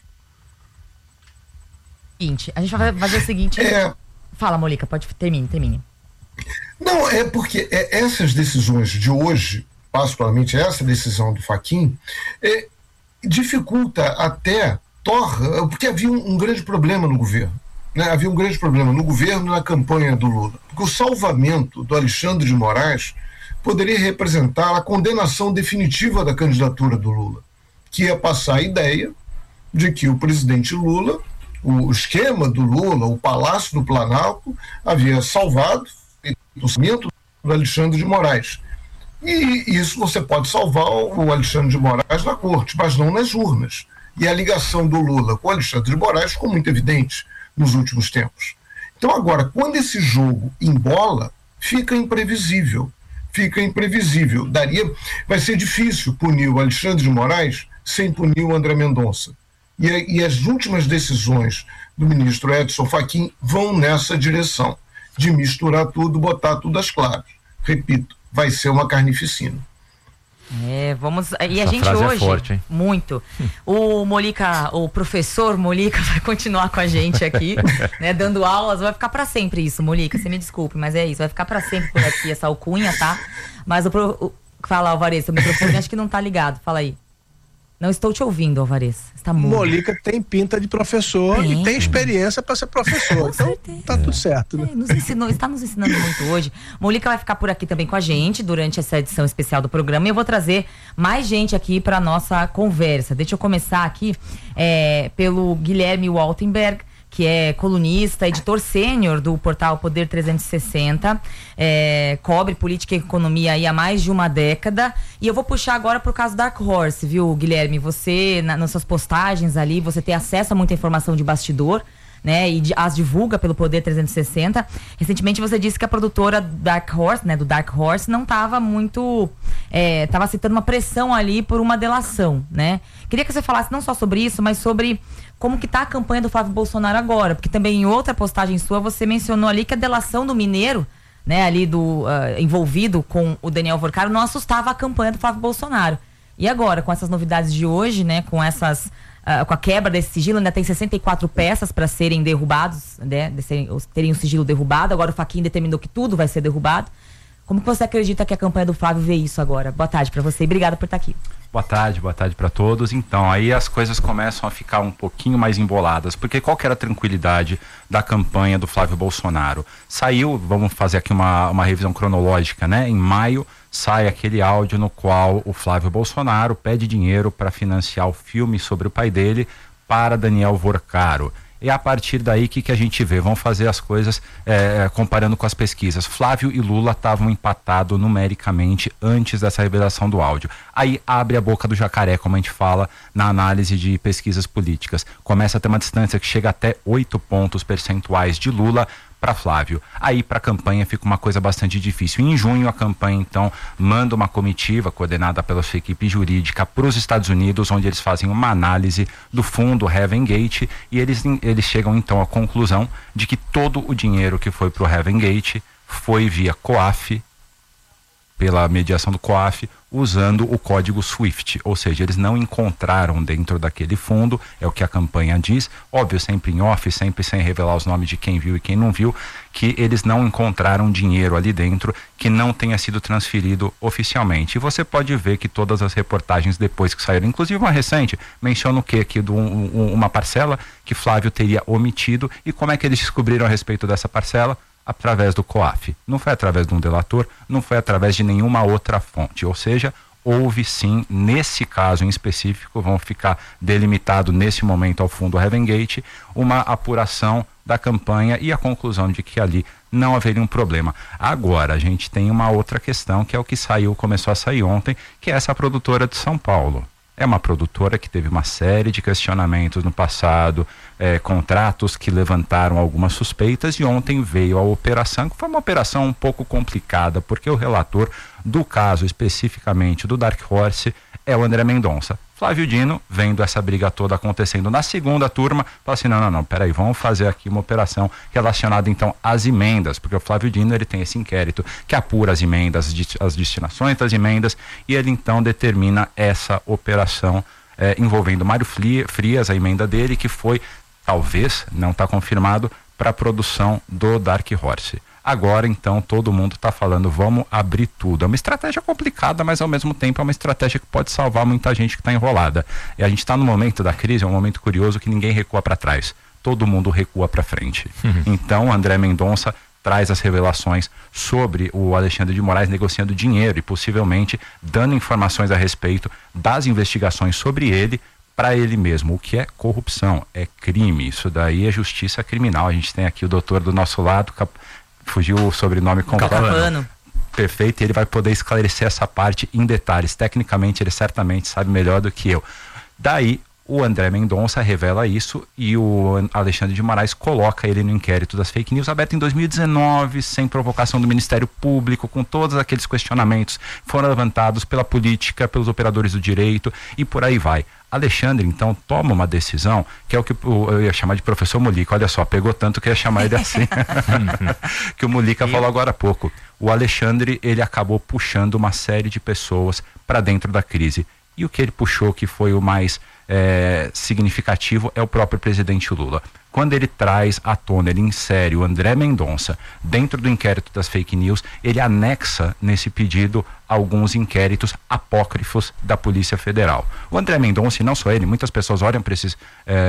[SPEAKER 4] Seguinte, a gente vai fazer o seguinte.
[SPEAKER 6] É...
[SPEAKER 4] Fala, Molica, pode termine, termine.
[SPEAKER 6] Não, é porque é, essas decisões de hoje, particularmente essa decisão do Fachin, é, dificulta até, torra, porque havia um, um grande problema no governo. Né? Havia um grande problema no governo e na campanha do Lula. Porque o salvamento do Alexandre de Moraes poderia representar a condenação definitiva da candidatura do Lula, que ia passar a ideia de que o presidente Lula, o esquema do Lula, o Palácio do Planalto, havia salvado o salvamento do Alexandre de Moraes. E isso você pode salvar o Alexandre de Moraes na corte, mas não nas urnas. E a ligação do Lula com o Alexandre de Moraes ficou muito evidente nos últimos tempos. Então agora, quando esse jogo embola, fica imprevisível. Fica imprevisível. Daria, vai ser difícil punir o Alexandre de Moraes sem punir o André Mendonça. E, e as últimas decisões do ministro Edson Fachin vão nessa direção, de misturar tudo, botar tudo às claras. Repito, vai ser uma carnificina.
[SPEAKER 4] É, vamos. E
[SPEAKER 2] Essa
[SPEAKER 4] a gente
[SPEAKER 2] frase
[SPEAKER 4] hoje.
[SPEAKER 2] é forte, hein?
[SPEAKER 4] Muito. O Molica, o professor Molica vai continuar com a gente aqui, né? Dando aulas. Vai ficar pra sempre isso, Molica. Você me desculpe, mas é isso. Vai ficar pra sempre por aqui essa alcunha, tá? Mas o. Pro, o fala, Alvarez, o microfone acho que não tá ligado. Fala aí. Não estou te ouvindo, Alvarez. Está mudo.
[SPEAKER 1] Molica tem pinta de professor tem. e tem experiência para ser professor.
[SPEAKER 4] Com
[SPEAKER 1] então
[SPEAKER 4] certeza.
[SPEAKER 1] Tá tudo certo, né?
[SPEAKER 4] É, nos ensinou, está nos ensinando muito hoje. Molica vai ficar por aqui também com a gente durante essa edição especial do programa e eu vou trazer mais gente aqui para nossa conversa. Deixa eu começar aqui é, pelo Guilherme Waltenberg, que é colunista, editor sênior do portal Poder trezentos e sessenta, é, cobre política e economia aí há mais de uma década. E eu vou puxar agora pro caso Dark Horse, viu, Guilherme? Você, na, nas suas postagens ali, você tem acesso a muita informação de bastidor, né, e de, as divulga pelo Poder trezentos e sessenta. Recentemente você disse que a produtora Dark Horse, né, do Dark Horse, não estava muito, estava é, aceitando uma pressão ali por uma delação, né? Queria que você falasse não só sobre isso, mas sobre como que tá a campanha do Flávio Bolsonaro agora, porque também em outra postagem sua você mencionou ali que a delação do Mineiro, né, ali do uh, envolvido com o Daniel Vorcaro não assustava a campanha do Flávio Bolsonaro. E agora, com essas novidades de hoje, né, com essas uh, com a quebra desse sigilo, ainda tem sessenta e quatro peças para serem derrubados, né, de serem, terem o sigilo derrubado. Agora o Fachin determinou que tudo vai ser derrubado. Como que você acredita que a campanha do Flávio vê isso agora? Boa tarde para você e obrigada por estar aqui.
[SPEAKER 8] Boa tarde, boa tarde para todos. Então, aí as coisas começam a ficar um pouquinho mais emboladas, porque qual que era a tranquilidade da campanha do Flávio Bolsonaro? Saiu, vamos fazer aqui uma, uma revisão cronológica, né? Em maio sai aquele áudio no qual o Flávio Bolsonaro pede dinheiro para financiar o filme sobre o pai dele para Daniel Vorcaro. E a partir daí, o que, que a gente vê? Vamos fazer as coisas é, comparando com as pesquisas. Flávio e Lula estavam empatados numericamente antes dessa revelação do áudio. Aí abre a boca do jacaré, como a gente fala na análise de pesquisas políticas. Começa a ter uma distância que chega até oito pontos percentuais de Lula para Flávio. Aí para a campanha fica uma coisa bastante difícil. Em junho a campanha então manda uma comitiva coordenada pela sua equipe jurídica para os Estados Unidos, onde eles fazem uma análise do fundo Heaven Gate e eles, eles chegam então à conclusão de que todo o dinheiro que foi para o Heaven Gate foi via COAF, pela mediação do COAF, usando o código SWIFT, ou seja, eles não encontraram dentro daquele fundo, é o que a campanha diz, óbvio, sempre em off, sempre sem revelar os nomes de quem viu e quem não viu, que eles não encontraram dinheiro ali dentro que não tenha sido transferido oficialmente. E você pode ver que todas as reportagens depois que saíram, inclusive uma recente, menciona o que aqui, do, um, uma parcela que Flávio teria omitido, e como é que eles descobriram a respeito dessa parcela? Através do COAF. Não foi através de um delator, não foi através de nenhuma outra fonte. Ou seja, houve sim, nesse caso em específico, vão ficar delimitado nesse momento ao fundo Heaven Gate, uma apuração da campanha e a conclusão de que ali não haveria um problema. Agora, a gente tem uma outra questão, que é o que saiu, começou a sair ontem, que é essa produtora de São Paulo. É uma produtora que teve uma série de questionamentos no passado, é, contratos que levantaram algumas suspeitas, e ontem veio a operação, que foi uma operação um pouco complicada, porque o relator do caso, especificamente do Dark Horse, é o André Mendonça. Flávio Dino, vendo essa briga toda acontecendo na segunda turma, fala assim, não, não, não, peraí, vamos fazer aqui uma operação relacionada então às emendas, porque o Flávio Dino, ele tem esse inquérito que apura as emendas, as destinações das emendas, e ele então determina essa operação eh, envolvendo Mário Frias, a emenda dele, que foi, talvez, não está confirmado, para a produção do Dark Horse. Agora, então, todo mundo está falando, vamos abrir tudo. É uma estratégia complicada, mas ao mesmo tempo é uma estratégia que pode salvar muita gente que está enrolada. E a gente está no momento da crise, é um momento curioso que ninguém recua para trás. Todo mundo recua para frente. Uhum. Então, André Mendonça traz as revelações sobre o Alexandre de Moraes negociando dinheiro e possivelmente dando informações a respeito das investigações sobre ele, para ele mesmo. O que é corrupção? É crime. Isso daí é justiça criminal. A gente tem aqui o doutor do nosso lado, cap... fugiu o sobrenome completo.
[SPEAKER 4] Capano.
[SPEAKER 8] Perfeito, ele vai poder esclarecer essa parte em detalhes. Tecnicamente, ele certamente sabe melhor do que eu. Daí, O André Mendonça revela isso e o Alexandre de Moraes coloca ele no inquérito das fake news, aberto em dois mil e dezenove, sem provocação do Ministério Público, com todos aqueles questionamentos foram levantados pela política, pelos operadores do direito e por aí vai. Alexandre, então, toma uma decisão, que é o que eu ia chamar de professor Mulica. Olha só, pegou tanto que eu ia chamar ele assim. Que o Mulica falou agora há pouco. O Alexandre, ele acabou puxando uma série de pessoas para dentro da crise. E o que ele puxou, que foi o mais é, significativo, é o próprio presidente Lula. Quando ele traz à tona, ele insere o André Mendonça dentro do inquérito das fake news, ele anexa nesse pedido alguns inquéritos apócrifos da Polícia Federal. O André Mendonça, e não só ele, muitas pessoas olham para esses,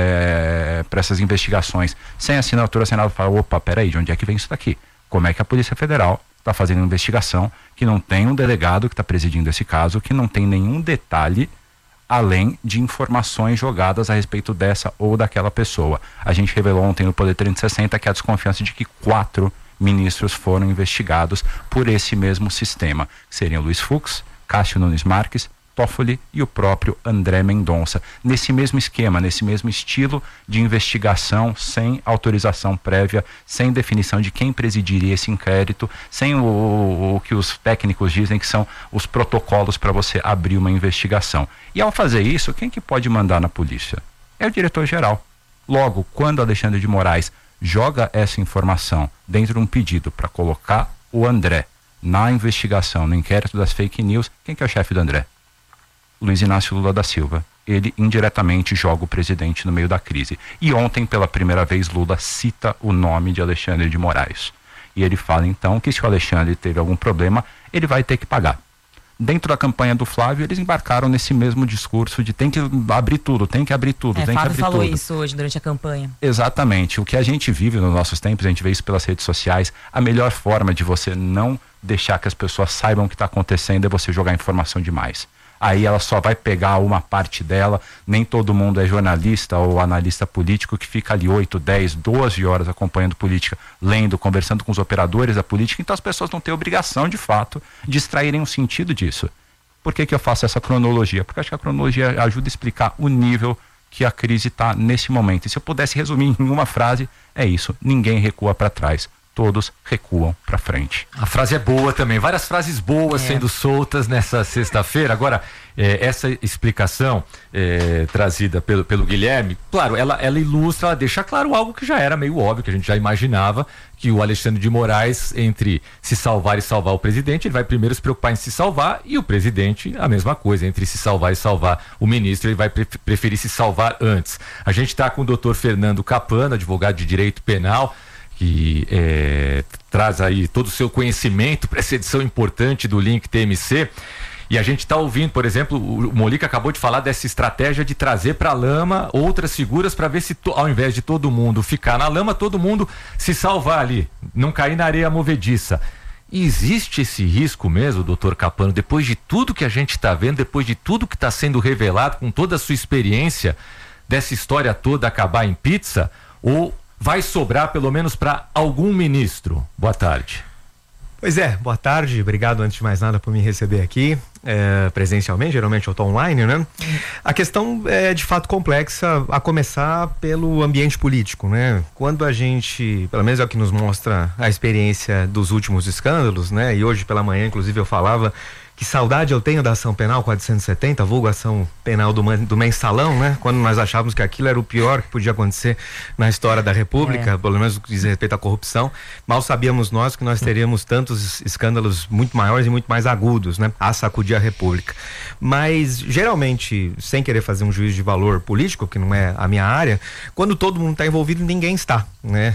[SPEAKER 8] é, para essas investigações sem assinatura assinada e falam, opa, peraí, de onde é que vem isso daqui? Como é que a Polícia Federal está fazendo uma investigação que não tem um delegado que está presidindo esse caso, que não tem nenhum detalhe além de informações jogadas a respeito dessa ou daquela pessoa. A gente revelou ontem no Poder trezentos e sessenta que a desconfiança de que quatro ministros foram investigados por esse mesmo sistema, que seriam Luiz Fux, Cássio Nunes Marques, Toffoli e o próprio André Mendonça, nesse mesmo esquema, nesse mesmo estilo de investigação, sem autorização prévia, sem definição de quem presidiria esse inquérito, sem o, o, o que os técnicos dizem que são os protocolos para você abrir uma investigação. E ao fazer isso, quem que pode mandar na polícia? É o diretor-geral. Logo, quando Alexandre de Moraes joga essa informação dentro de um pedido para colocar o André na investigação, no inquérito das fake news, quem que é o chefe do André? Luiz Inácio Lula da Silva. Ele indiretamente joga o presidente no meio da crise. E ontem, pela primeira vez, Lula cita o nome de Alexandre de Moraes. E ele fala, então, que se o Alexandre teve algum problema, ele vai ter que pagar. Dentro da campanha do Flávio, eles embarcaram nesse mesmo discurso de tem que abrir tudo, tem que abrir tudo,
[SPEAKER 4] é,
[SPEAKER 8] tem
[SPEAKER 4] Flávio
[SPEAKER 8] que abrir
[SPEAKER 4] falou
[SPEAKER 8] tudo.
[SPEAKER 4] isso hoje durante a campanha.
[SPEAKER 8] Exatamente. O que a gente vive nos nossos tempos, a gente vê isso pelas redes sociais, a melhor forma de você não deixar que as pessoas saibam o que está acontecendo é você jogar informação demais. Aí ela só vai pegar uma parte dela, nem todo mundo é jornalista ou analista político que fica ali oito, dez, doze horas acompanhando política, lendo, conversando com os operadores da política, então as pessoas não têm obrigação, de fato, de extraírem um sentido disso. Por que que eu faço essa cronologia? Porque eu acho que a cronologia ajuda a explicar o nível que a crise está nesse momento. E se eu pudesse resumir em uma frase, é isso, ninguém recua para trás. Todos recuam para frente.
[SPEAKER 2] A frase é boa também, várias frases boas é. sendo soltas nessa sexta-feira. Agora, é, essa explicação é, trazida pelo, pelo Guilherme, claro, ela, ela ilustra, ela deixa claro algo que já era meio óbvio, que a gente já imaginava, que o Alexandre de Moraes, entre se salvar e salvar o presidente, ele vai primeiro se preocupar em se salvar, e o presidente, a mesma coisa, entre se salvar e salvar o ministro, ele vai pre- preferir se salvar antes. A gente está com o doutor Fernando Capano, advogado de direito penal, que é, traz aí todo o seu conhecimento para essa edição importante do Link T M C. E a gente está ouvindo, por exemplo, o Mulica acabou de falar dessa estratégia de trazer para a lama outras figuras para ver se, to, ao invés de todo mundo ficar na lama, todo mundo se salvar ali, não cair na areia movediça. E existe esse risco mesmo, doutor Capano, depois de tudo que a gente está vendo, depois de tudo que está sendo revelado, com toda a sua experiência, dessa história toda acabar em pizza, ou vai sobrar pelo menos para algum ministro? Boa tarde.
[SPEAKER 9] Pois é, boa tarde, obrigado antes de mais nada por me receber aqui é, presencialmente, geralmente eu estou online, né? A questão é de fato complexa, a começar pelo ambiente político, né? Quando a gente, pelo menos é o que nos mostra a experiência dos últimos escândalos, né? E hoje pela manhã, inclusive, eu falava que saudade eu tenho da ação penal quatrocentos e setenta, a vulgo ação penal do, do mensalão, né? Quando nós achávamos que aquilo era o pior que podia acontecer na história da República, é. pelo menos no que diz respeito à corrupção. Mal sabíamos nós que nós teríamos tantos escândalos muito maiores e muito mais agudos, né? A sacudir a República. Mas, geralmente, sem querer fazer um juízo de valor político, que não é a minha área, quando todo mundo está envolvido, ninguém está, né?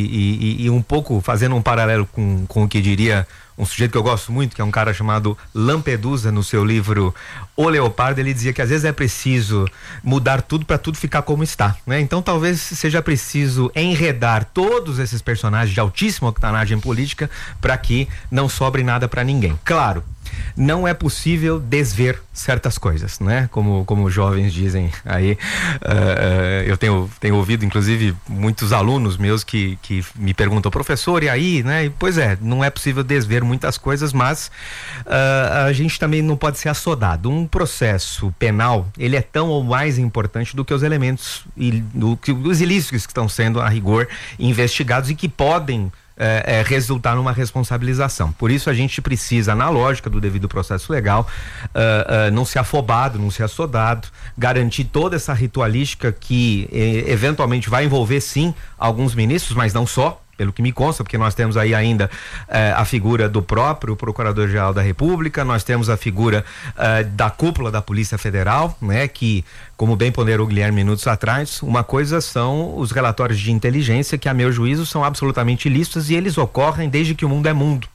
[SPEAKER 9] E, e, e um pouco fazendo um paralelo com, com o que diria um sujeito que eu gosto muito, que é um cara chamado Lampedusa, no seu livro O Leopardo, ele dizia que às vezes é preciso mudar tudo para tudo ficar como está, né? Então talvez seja preciso enredar todos esses personagens de altíssima octanagem política para que não sobre nada para ninguém. Claro, não é possível desver certas coisas, né? Como, como os jovens dizem aí. Uh, eu tenho, tenho ouvido, inclusive, muitos alunos meus que, que me perguntam, professor, e aí, né? E, pois é, não é possível desver muitas coisas, mas uh, a gente também não pode ser assodado. Um processo penal, ele é tão ou mais importante do que os elementos, e, do que os ilícitos que estão sendo, a rigor, investigados e que podem É, é, resultar numa responsabilização. Por isso a gente precisa, na lógica do devido processo legal, uh, uh, não ser afobado, não ser assodado, garantir toda essa ritualística que eh, eventualmente vai envolver sim alguns ministros, mas não só, pelo que me consta, porque nós temos aí ainda eh, a figura do próprio Procurador-Geral da República, nós temos a figura eh, da cúpula da Polícia Federal, né, que, como bem ponderou o Guilherme minutos atrás, uma coisa são os relatórios de inteligência que, a meu juízo, são absolutamente ilícitos e eles ocorrem desde que o mundo é mundo.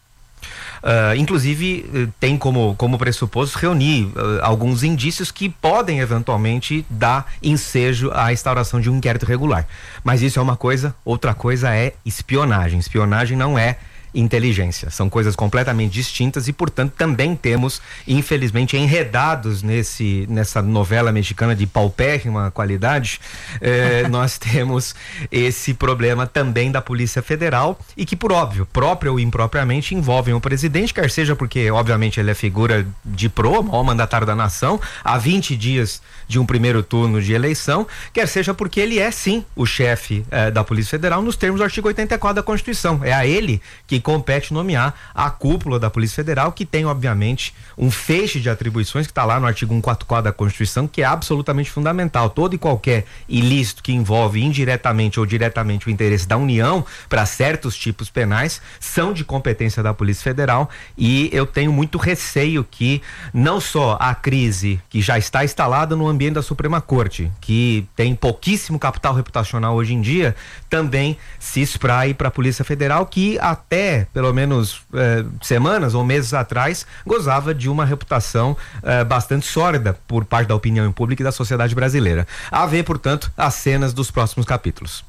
[SPEAKER 9] Uh, inclusive uh, tem como, como pressuposto reunir uh, alguns indícios que podem eventualmente dar ensejo à instauração de um inquérito regular, mas isso é uma coisa, outra coisa é espionagem. Espionagem não é inteligência, são coisas completamente distintas e, portanto, também temos, infelizmente, enredados nesse, nessa novela mexicana de paupérrima qualidade, eh, nós temos esse problema também da Polícia Federal e que, por óbvio, própria ou impropriamente, envolvem o presidente, quer seja porque, obviamente, ele é figura de pro, maior mandatário da nação, há vinte dias de um primeiro turno de eleição, quer seja porque ele é, sim, o chefe eh, da Polícia Federal nos termos do artigo oitenta e quatro da Constituição. É a ele que compete nomear a cúpula da Polícia Federal, que tem, obviamente, um feixe de atribuições que está lá no artigo cento e quarenta e quatro da Constituição, que é absolutamente fundamental. Todo e qualquer ilícito que envolve indiretamente ou diretamente o interesse da União para certos tipos penais são de competência da Polícia Federal, e eu tenho muito receio que não só a crise que já está instalada no ambiente da Suprema Corte, que tem pouquíssimo capital reputacional hoje em dia, também se espraie para a Polícia Federal, que até pelo menos eh, semanas ou meses atrás gozava de uma reputação eh, bastante sólida por parte da opinião pública e da sociedade brasileira. A ver, portanto, as cenas dos próximos capítulos.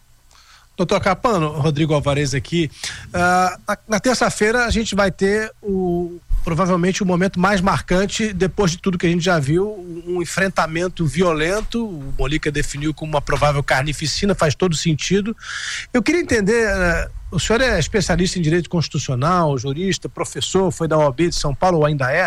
[SPEAKER 1] Doutor Capano, Rodrigo Alvarez aqui. Uh, na, na terça-feira a gente vai ter o provavelmente o momento mais marcante depois de tudo que a gente já viu, um enfrentamento violento. O Molica definiu como uma provável carnificina, faz todo sentido. Eu queria entender, uh, o senhor é especialista em direito constitucional, jurista, professor, foi da O A B de São Paulo, ou ainda é.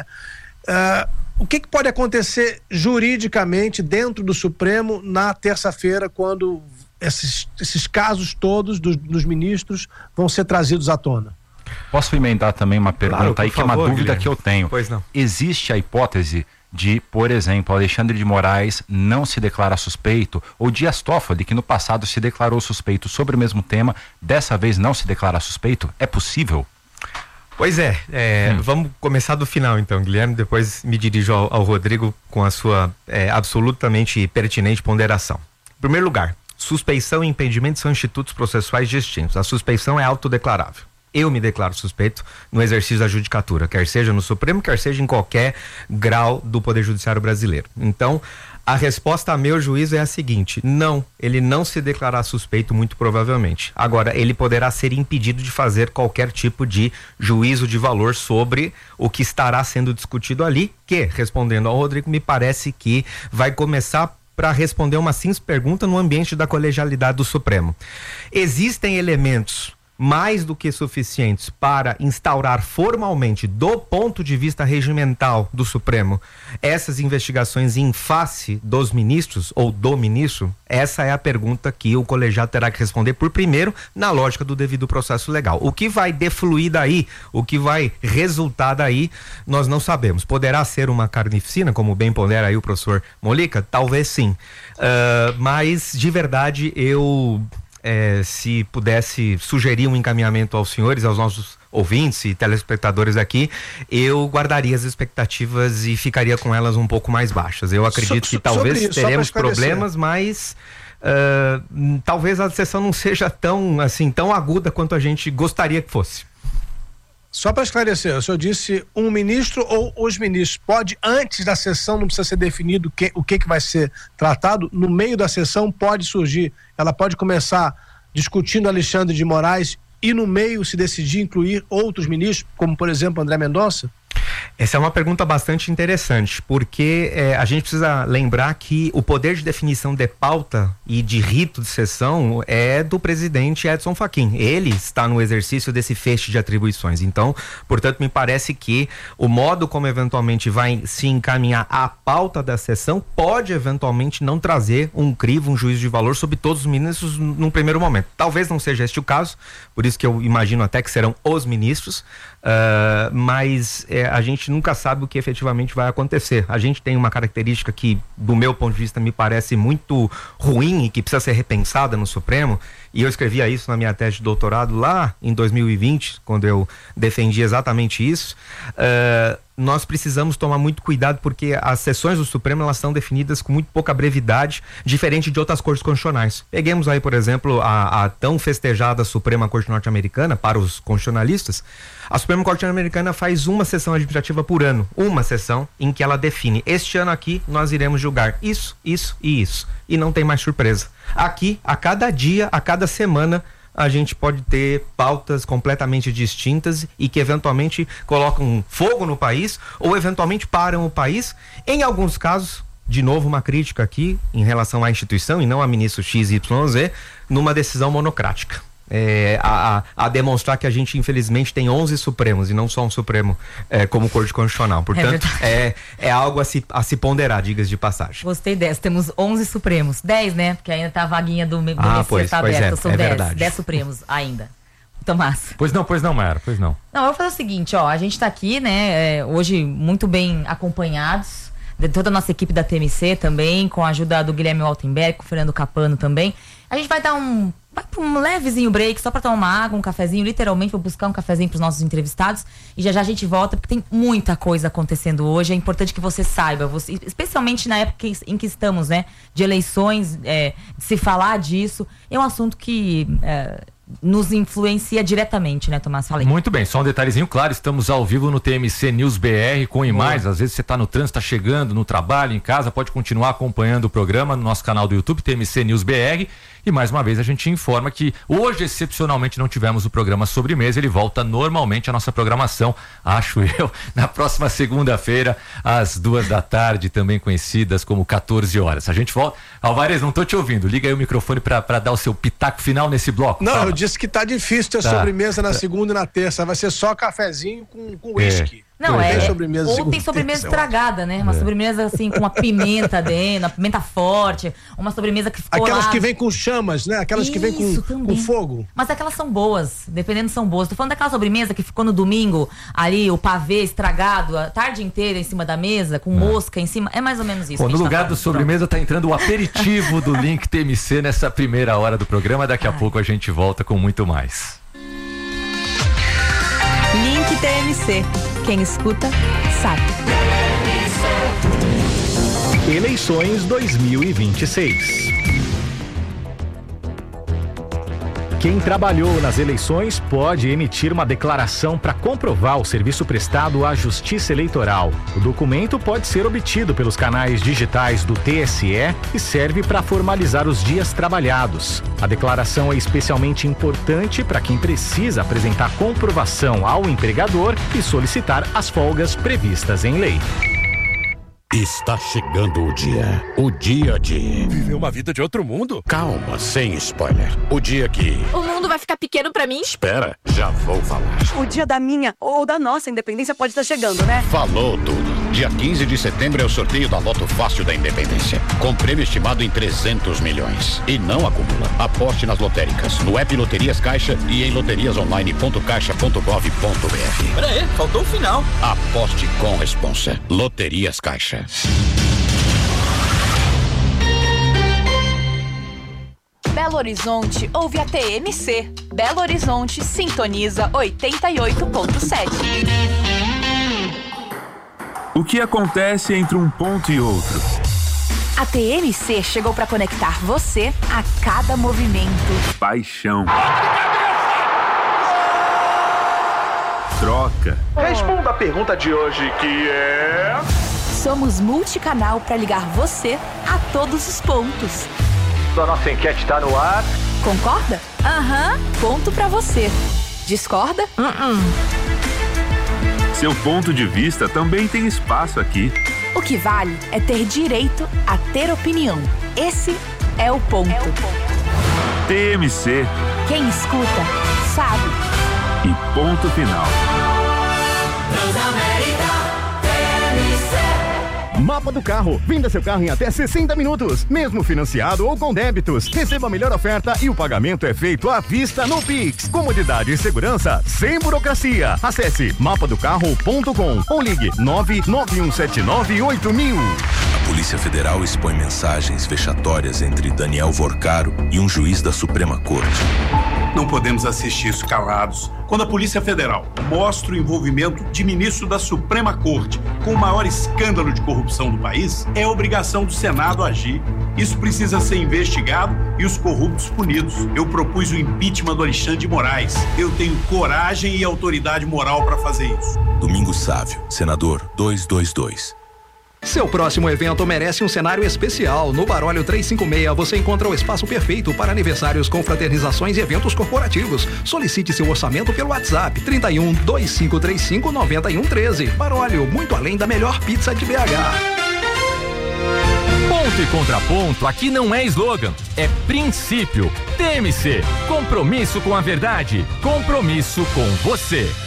[SPEAKER 1] Uh, o que, que pode acontecer juridicamente dentro do Supremo na terça-feira, quando esses, esses casos todos dos, dos ministros vão ser trazidos à tona?
[SPEAKER 8] Posso emendar também uma pergunta claro, aí, que favor, é uma dúvida Guilherme. Que eu tenho.
[SPEAKER 9] Pois não.
[SPEAKER 8] Existe a hipótese de, por exemplo, Alexandre de Moraes não se declarar suspeito, ou Dias Toffoli, que no passado se declarou suspeito sobre o mesmo tema, dessa vez não se declarar suspeito? É possível?
[SPEAKER 9] Pois é, é hum. vamos começar do final então, Guilherme, depois me dirijo ao, ao Rodrigo com a sua é, absolutamente pertinente ponderação. Em primeiro lugar, suspeição e impedimento são institutos processuais distintos. A suspeição é autodeclarável. Eu me declaro suspeito no exercício da judicatura, quer seja no Supremo, quer seja em qualquer grau do Poder Judiciário brasileiro. Então, a resposta a meu juízo é a seguinte: não, ele não se declarar suspeito, muito provavelmente. Agora, ele poderá ser impedido de fazer qualquer tipo de juízo de valor sobre o que estará sendo discutido ali, que, respondendo ao Rodrigo, me parece que vai começar para responder uma simples pergunta no ambiente da colegialidade do Supremo. Existem elementos mais do que suficientes para instaurar formalmente, do ponto de vista regimental do Supremo, essas investigações em face dos ministros ou do ministro? Essa é a pergunta que o colegiado terá que responder por primeiro, na lógica do devido processo legal. O que vai defluir daí, o que vai resultar daí, nós não sabemos. Poderá ser uma carnificina, como bem pondera aí o professor Molica? Talvez sim. Uh, mas, de verdade, eu... É, se pudesse sugerir um encaminhamento aos senhores, aos nossos ouvintes e telespectadores aqui, eu guardaria as expectativas e ficaria com elas um pouco mais baixas. Eu acredito so, que so, talvez isso, teremos problemas, mas uh, talvez a sessão não seja tão, assim, tão aguda quanto a gente gostaria que fosse.
[SPEAKER 1] Só para esclarecer, o senhor disse um ministro ou os ministros. Pode, antes da sessão, não precisa ser definido que, o que, que vai ser tratado, no meio da sessão pode surgir, ela pode começar discutindo Alexandre de Moraes e no meio se decidir incluir outros ministros, como por exemplo André Mendonça?
[SPEAKER 9] Essa é uma pergunta bastante interessante, porque é, a gente precisa lembrar que o poder de definição de pauta e de rito de sessão é do presidente Edson Fachin. Ele está no exercício desse feixe de atribuições. Então, portanto, me parece que o modo como eventualmente vai se encaminhar a pauta da sessão pode eventualmente não trazer um crivo, um juízo de valor sobre todos os ministros num primeiro momento. Talvez não seja este o caso, por isso que eu imagino até que serão os ministros, uh, mas é, a gente nunca sabe o que efetivamente vai acontecer. A gente tem uma característica que, do meu ponto de vista, me parece muito ruim e que precisa ser repensada no Supremo, e eu escrevia isso na minha tese de doutorado lá em dois mil e vinte, quando eu defendi exatamente isso. Uh, nós precisamos tomar muito cuidado, porque as sessões do Supremo, elas são definidas com muito pouca brevidade, diferente de outras cortes constitucionais. Peguemos aí, por exemplo, a, a tão festejada Suprema Corte Norte-Americana, para os constitucionalistas. A Suprema Corte Norte-Americana faz uma sessão administrativa por ano, uma sessão em que ela define: este ano aqui nós iremos julgar isso, isso e isso, e não tem mais surpresa. Aqui, a cada dia, a cada semana, a gente pode ter pautas completamente distintas e que eventualmente colocam fogo no país ou eventualmente param o país. Em alguns casos, de novo uma crítica aqui em relação à instituição e não a ministro X Y Z, numa decisão monocrática. É, a, a, a demonstrar que a gente infelizmente tem onze Supremos e não só um Supremo é, como Corte Constitucional. Portanto, é, é, é algo a se, a se ponderar, digas de passagem.
[SPEAKER 4] Gostei dessa, temos onze Supremos, dez, né? Porque ainda tá a vaguinha do, do
[SPEAKER 9] ah, pois,
[SPEAKER 4] tá
[SPEAKER 9] pois
[SPEAKER 4] aberta,
[SPEAKER 9] é,
[SPEAKER 4] são
[SPEAKER 9] é
[SPEAKER 4] dez,
[SPEAKER 9] verdade.
[SPEAKER 4] dez Supremos ainda. Tomás.
[SPEAKER 2] Pois não, pois não, Mayara, pois não.
[SPEAKER 4] Não, eu vou fazer o seguinte, ó, a gente tá aqui, né, é, hoje muito bem acompanhados, de toda a nossa equipe da T M C também, com a ajuda do Guilherme Waltenberg, com o Fernando Capano também. A gente vai dar um, vai pra um levezinho break, só pra tomar uma água, um cafezinho, literalmente, vou buscar um cafezinho pros nossos entrevistados, e já já a gente volta, porque tem muita coisa acontecendo hoje, é importante que você saiba, você, especialmente na época em que estamos, né, de eleições, é, de se falar disso, é um assunto que... É, nos influencia diretamente, né, Tomás? Fala aí.
[SPEAKER 2] Muito bem, só um detalhezinho, claro, estamos ao vivo no T M C News B R com imagens, às vezes você está no trânsito, está chegando, no trabalho, em casa, pode continuar acompanhando o programa no nosso canal do YouTube, T M C News B R, e mais uma vez a gente informa que hoje, excepcionalmente, não tivemos o programa Sobremesa, ele volta normalmente à nossa programação, acho eu, na próxima segunda-feira, às duas da tarde, também conhecidas como quatorze horas. A gente volta. Alvarez, não tô te ouvindo, liga aí o microfone para dar o seu pitaco final nesse bloco.
[SPEAKER 1] Não,
[SPEAKER 2] Fala.
[SPEAKER 1] eu disse que tá difícil ter
[SPEAKER 2] Tá.
[SPEAKER 1] sobremesa na segunda e na terça. Vai ser só cafezinho com, com uísque.
[SPEAKER 4] Não,
[SPEAKER 1] Não
[SPEAKER 4] é.
[SPEAKER 1] tem sobremesa
[SPEAKER 4] Ou
[SPEAKER 1] segunda
[SPEAKER 4] tem
[SPEAKER 1] e
[SPEAKER 4] sobremesa
[SPEAKER 1] terça, eu
[SPEAKER 4] estragada, né? Uma
[SPEAKER 2] É.
[SPEAKER 4] sobremesa assim com uma pimenta dentro, uma pimenta forte, uma sobremesa que ficou
[SPEAKER 1] Aquelas
[SPEAKER 4] lá.
[SPEAKER 1] que vem com chamas, né? Aquelas que vem com,
[SPEAKER 4] Isso,
[SPEAKER 1] com
[SPEAKER 4] também.
[SPEAKER 1] fogo.
[SPEAKER 4] Mas aquelas são boas, dependendo são boas. Tô falando daquela sobremesa que ficou no domingo, ali, o pavê estragado, a tarde inteira em cima da mesa, com mosca em cima. É mais ou menos isso.
[SPEAKER 2] Bom,
[SPEAKER 4] que
[SPEAKER 2] no
[SPEAKER 4] a gente
[SPEAKER 2] lugar
[SPEAKER 4] tá
[SPEAKER 2] do
[SPEAKER 4] falando.
[SPEAKER 2] sobremesa tá entrando o aperitivo do Link T M C nessa primeira hora do programa. Daqui a pouco a gente volta com muito mais.
[SPEAKER 10] Link T M C. Quem escuta, sabe.
[SPEAKER 11] Eleições dois mil e vinte e seis. Quem trabalhou nas eleições pode emitir uma declaração para comprovar o serviço prestado à Justiça Eleitoral. O documento pode ser obtido pelos canais digitais do T S E e serve para formalizar os dias trabalhados. A declaração é especialmente importante para quem precisa apresentar comprovação ao empregador e solicitar as folgas previstas em lei.
[SPEAKER 12] Está chegando o dia. O dia de...
[SPEAKER 13] Viver uma vida de outro mundo?
[SPEAKER 12] Calma, sem spoiler. O dia que...
[SPEAKER 10] O mundo vai ficar pequeno pra mim?
[SPEAKER 12] Espera, já vou falar.
[SPEAKER 14] O dia da minha ou da nossa independência pode estar chegando, né?
[SPEAKER 12] Falou tudo. Dia quinze de setembro é o sorteio da Loto Fácil da Independência. Com prêmio estimado em trezentos milhões. E não acumula. Aposte nas lotéricas, no app Loterias Caixa e em loterias online ponto caixa ponto gov ponto br.
[SPEAKER 13] Pera aí, faltou o final.
[SPEAKER 12] Aposte com responsa. Loterias Caixa.
[SPEAKER 10] Belo Horizonte ouve a T M C. Belo Horizonte sintoniza oitenta e oito ponto sete.
[SPEAKER 7] O que acontece entre um ponto e outro?
[SPEAKER 10] A T M C chegou para conectar você a cada movimento.
[SPEAKER 7] Paixão. Troca.
[SPEAKER 11] Responda a pergunta de hoje, que é...
[SPEAKER 10] Somos multicanal para ligar você a todos os pontos.
[SPEAKER 11] A nossa enquete está no ar.
[SPEAKER 10] Concorda? Aham, ponto pra você. Discorda? Uh-uh.
[SPEAKER 15] Seu ponto de vista também tem espaço aqui.
[SPEAKER 10] O que vale é ter direito a ter opinião. Esse é o ponto. É o ponto.
[SPEAKER 15] T M C.
[SPEAKER 10] Quem escuta, sabe.
[SPEAKER 15] E ponto final.
[SPEAKER 16] Mapa do Carro. Venda seu carro em até sessenta minutos, mesmo financiado ou com débitos. Receba a melhor oferta e o pagamento é feito à vista no Pix. Comodidade e segurança sem burocracia. Acesse mapa do carro ponto com ou ligue nove nove um sete nove oito mil.
[SPEAKER 17] A Polícia Federal expõe mensagens vexatórias entre Daniel Vorcaro e um juiz da Suprema Corte.
[SPEAKER 18] Não podemos assistir isso calados. Quando a Polícia Federal mostra o envolvimento de ministro da Suprema Corte com o maior escândalo de corrupção do país, é obrigação do Senado agir. Isso precisa ser investigado e os corruptos punidos. Eu propus o impeachment do Alexandre de Moraes. Eu tenho coragem e autoridade moral para fazer isso.
[SPEAKER 17] Domingos Sávio, senador duzentos e vinte e dois.
[SPEAKER 19] Seu próximo evento merece um cenário especial. No Barólio trezentos e cinquenta e seis você encontra o espaço perfeito para aniversários, confraternizações e eventos corporativos. Solicite seu orçamento pelo WhatsApp trinta e um, dois cinco três cinco, nove um um três. Barólio, muito além da melhor pizza de B H.
[SPEAKER 2] Ponto e contraponto aqui não é slogan, é princípio. T M C, compromisso com a verdade, compromisso com você.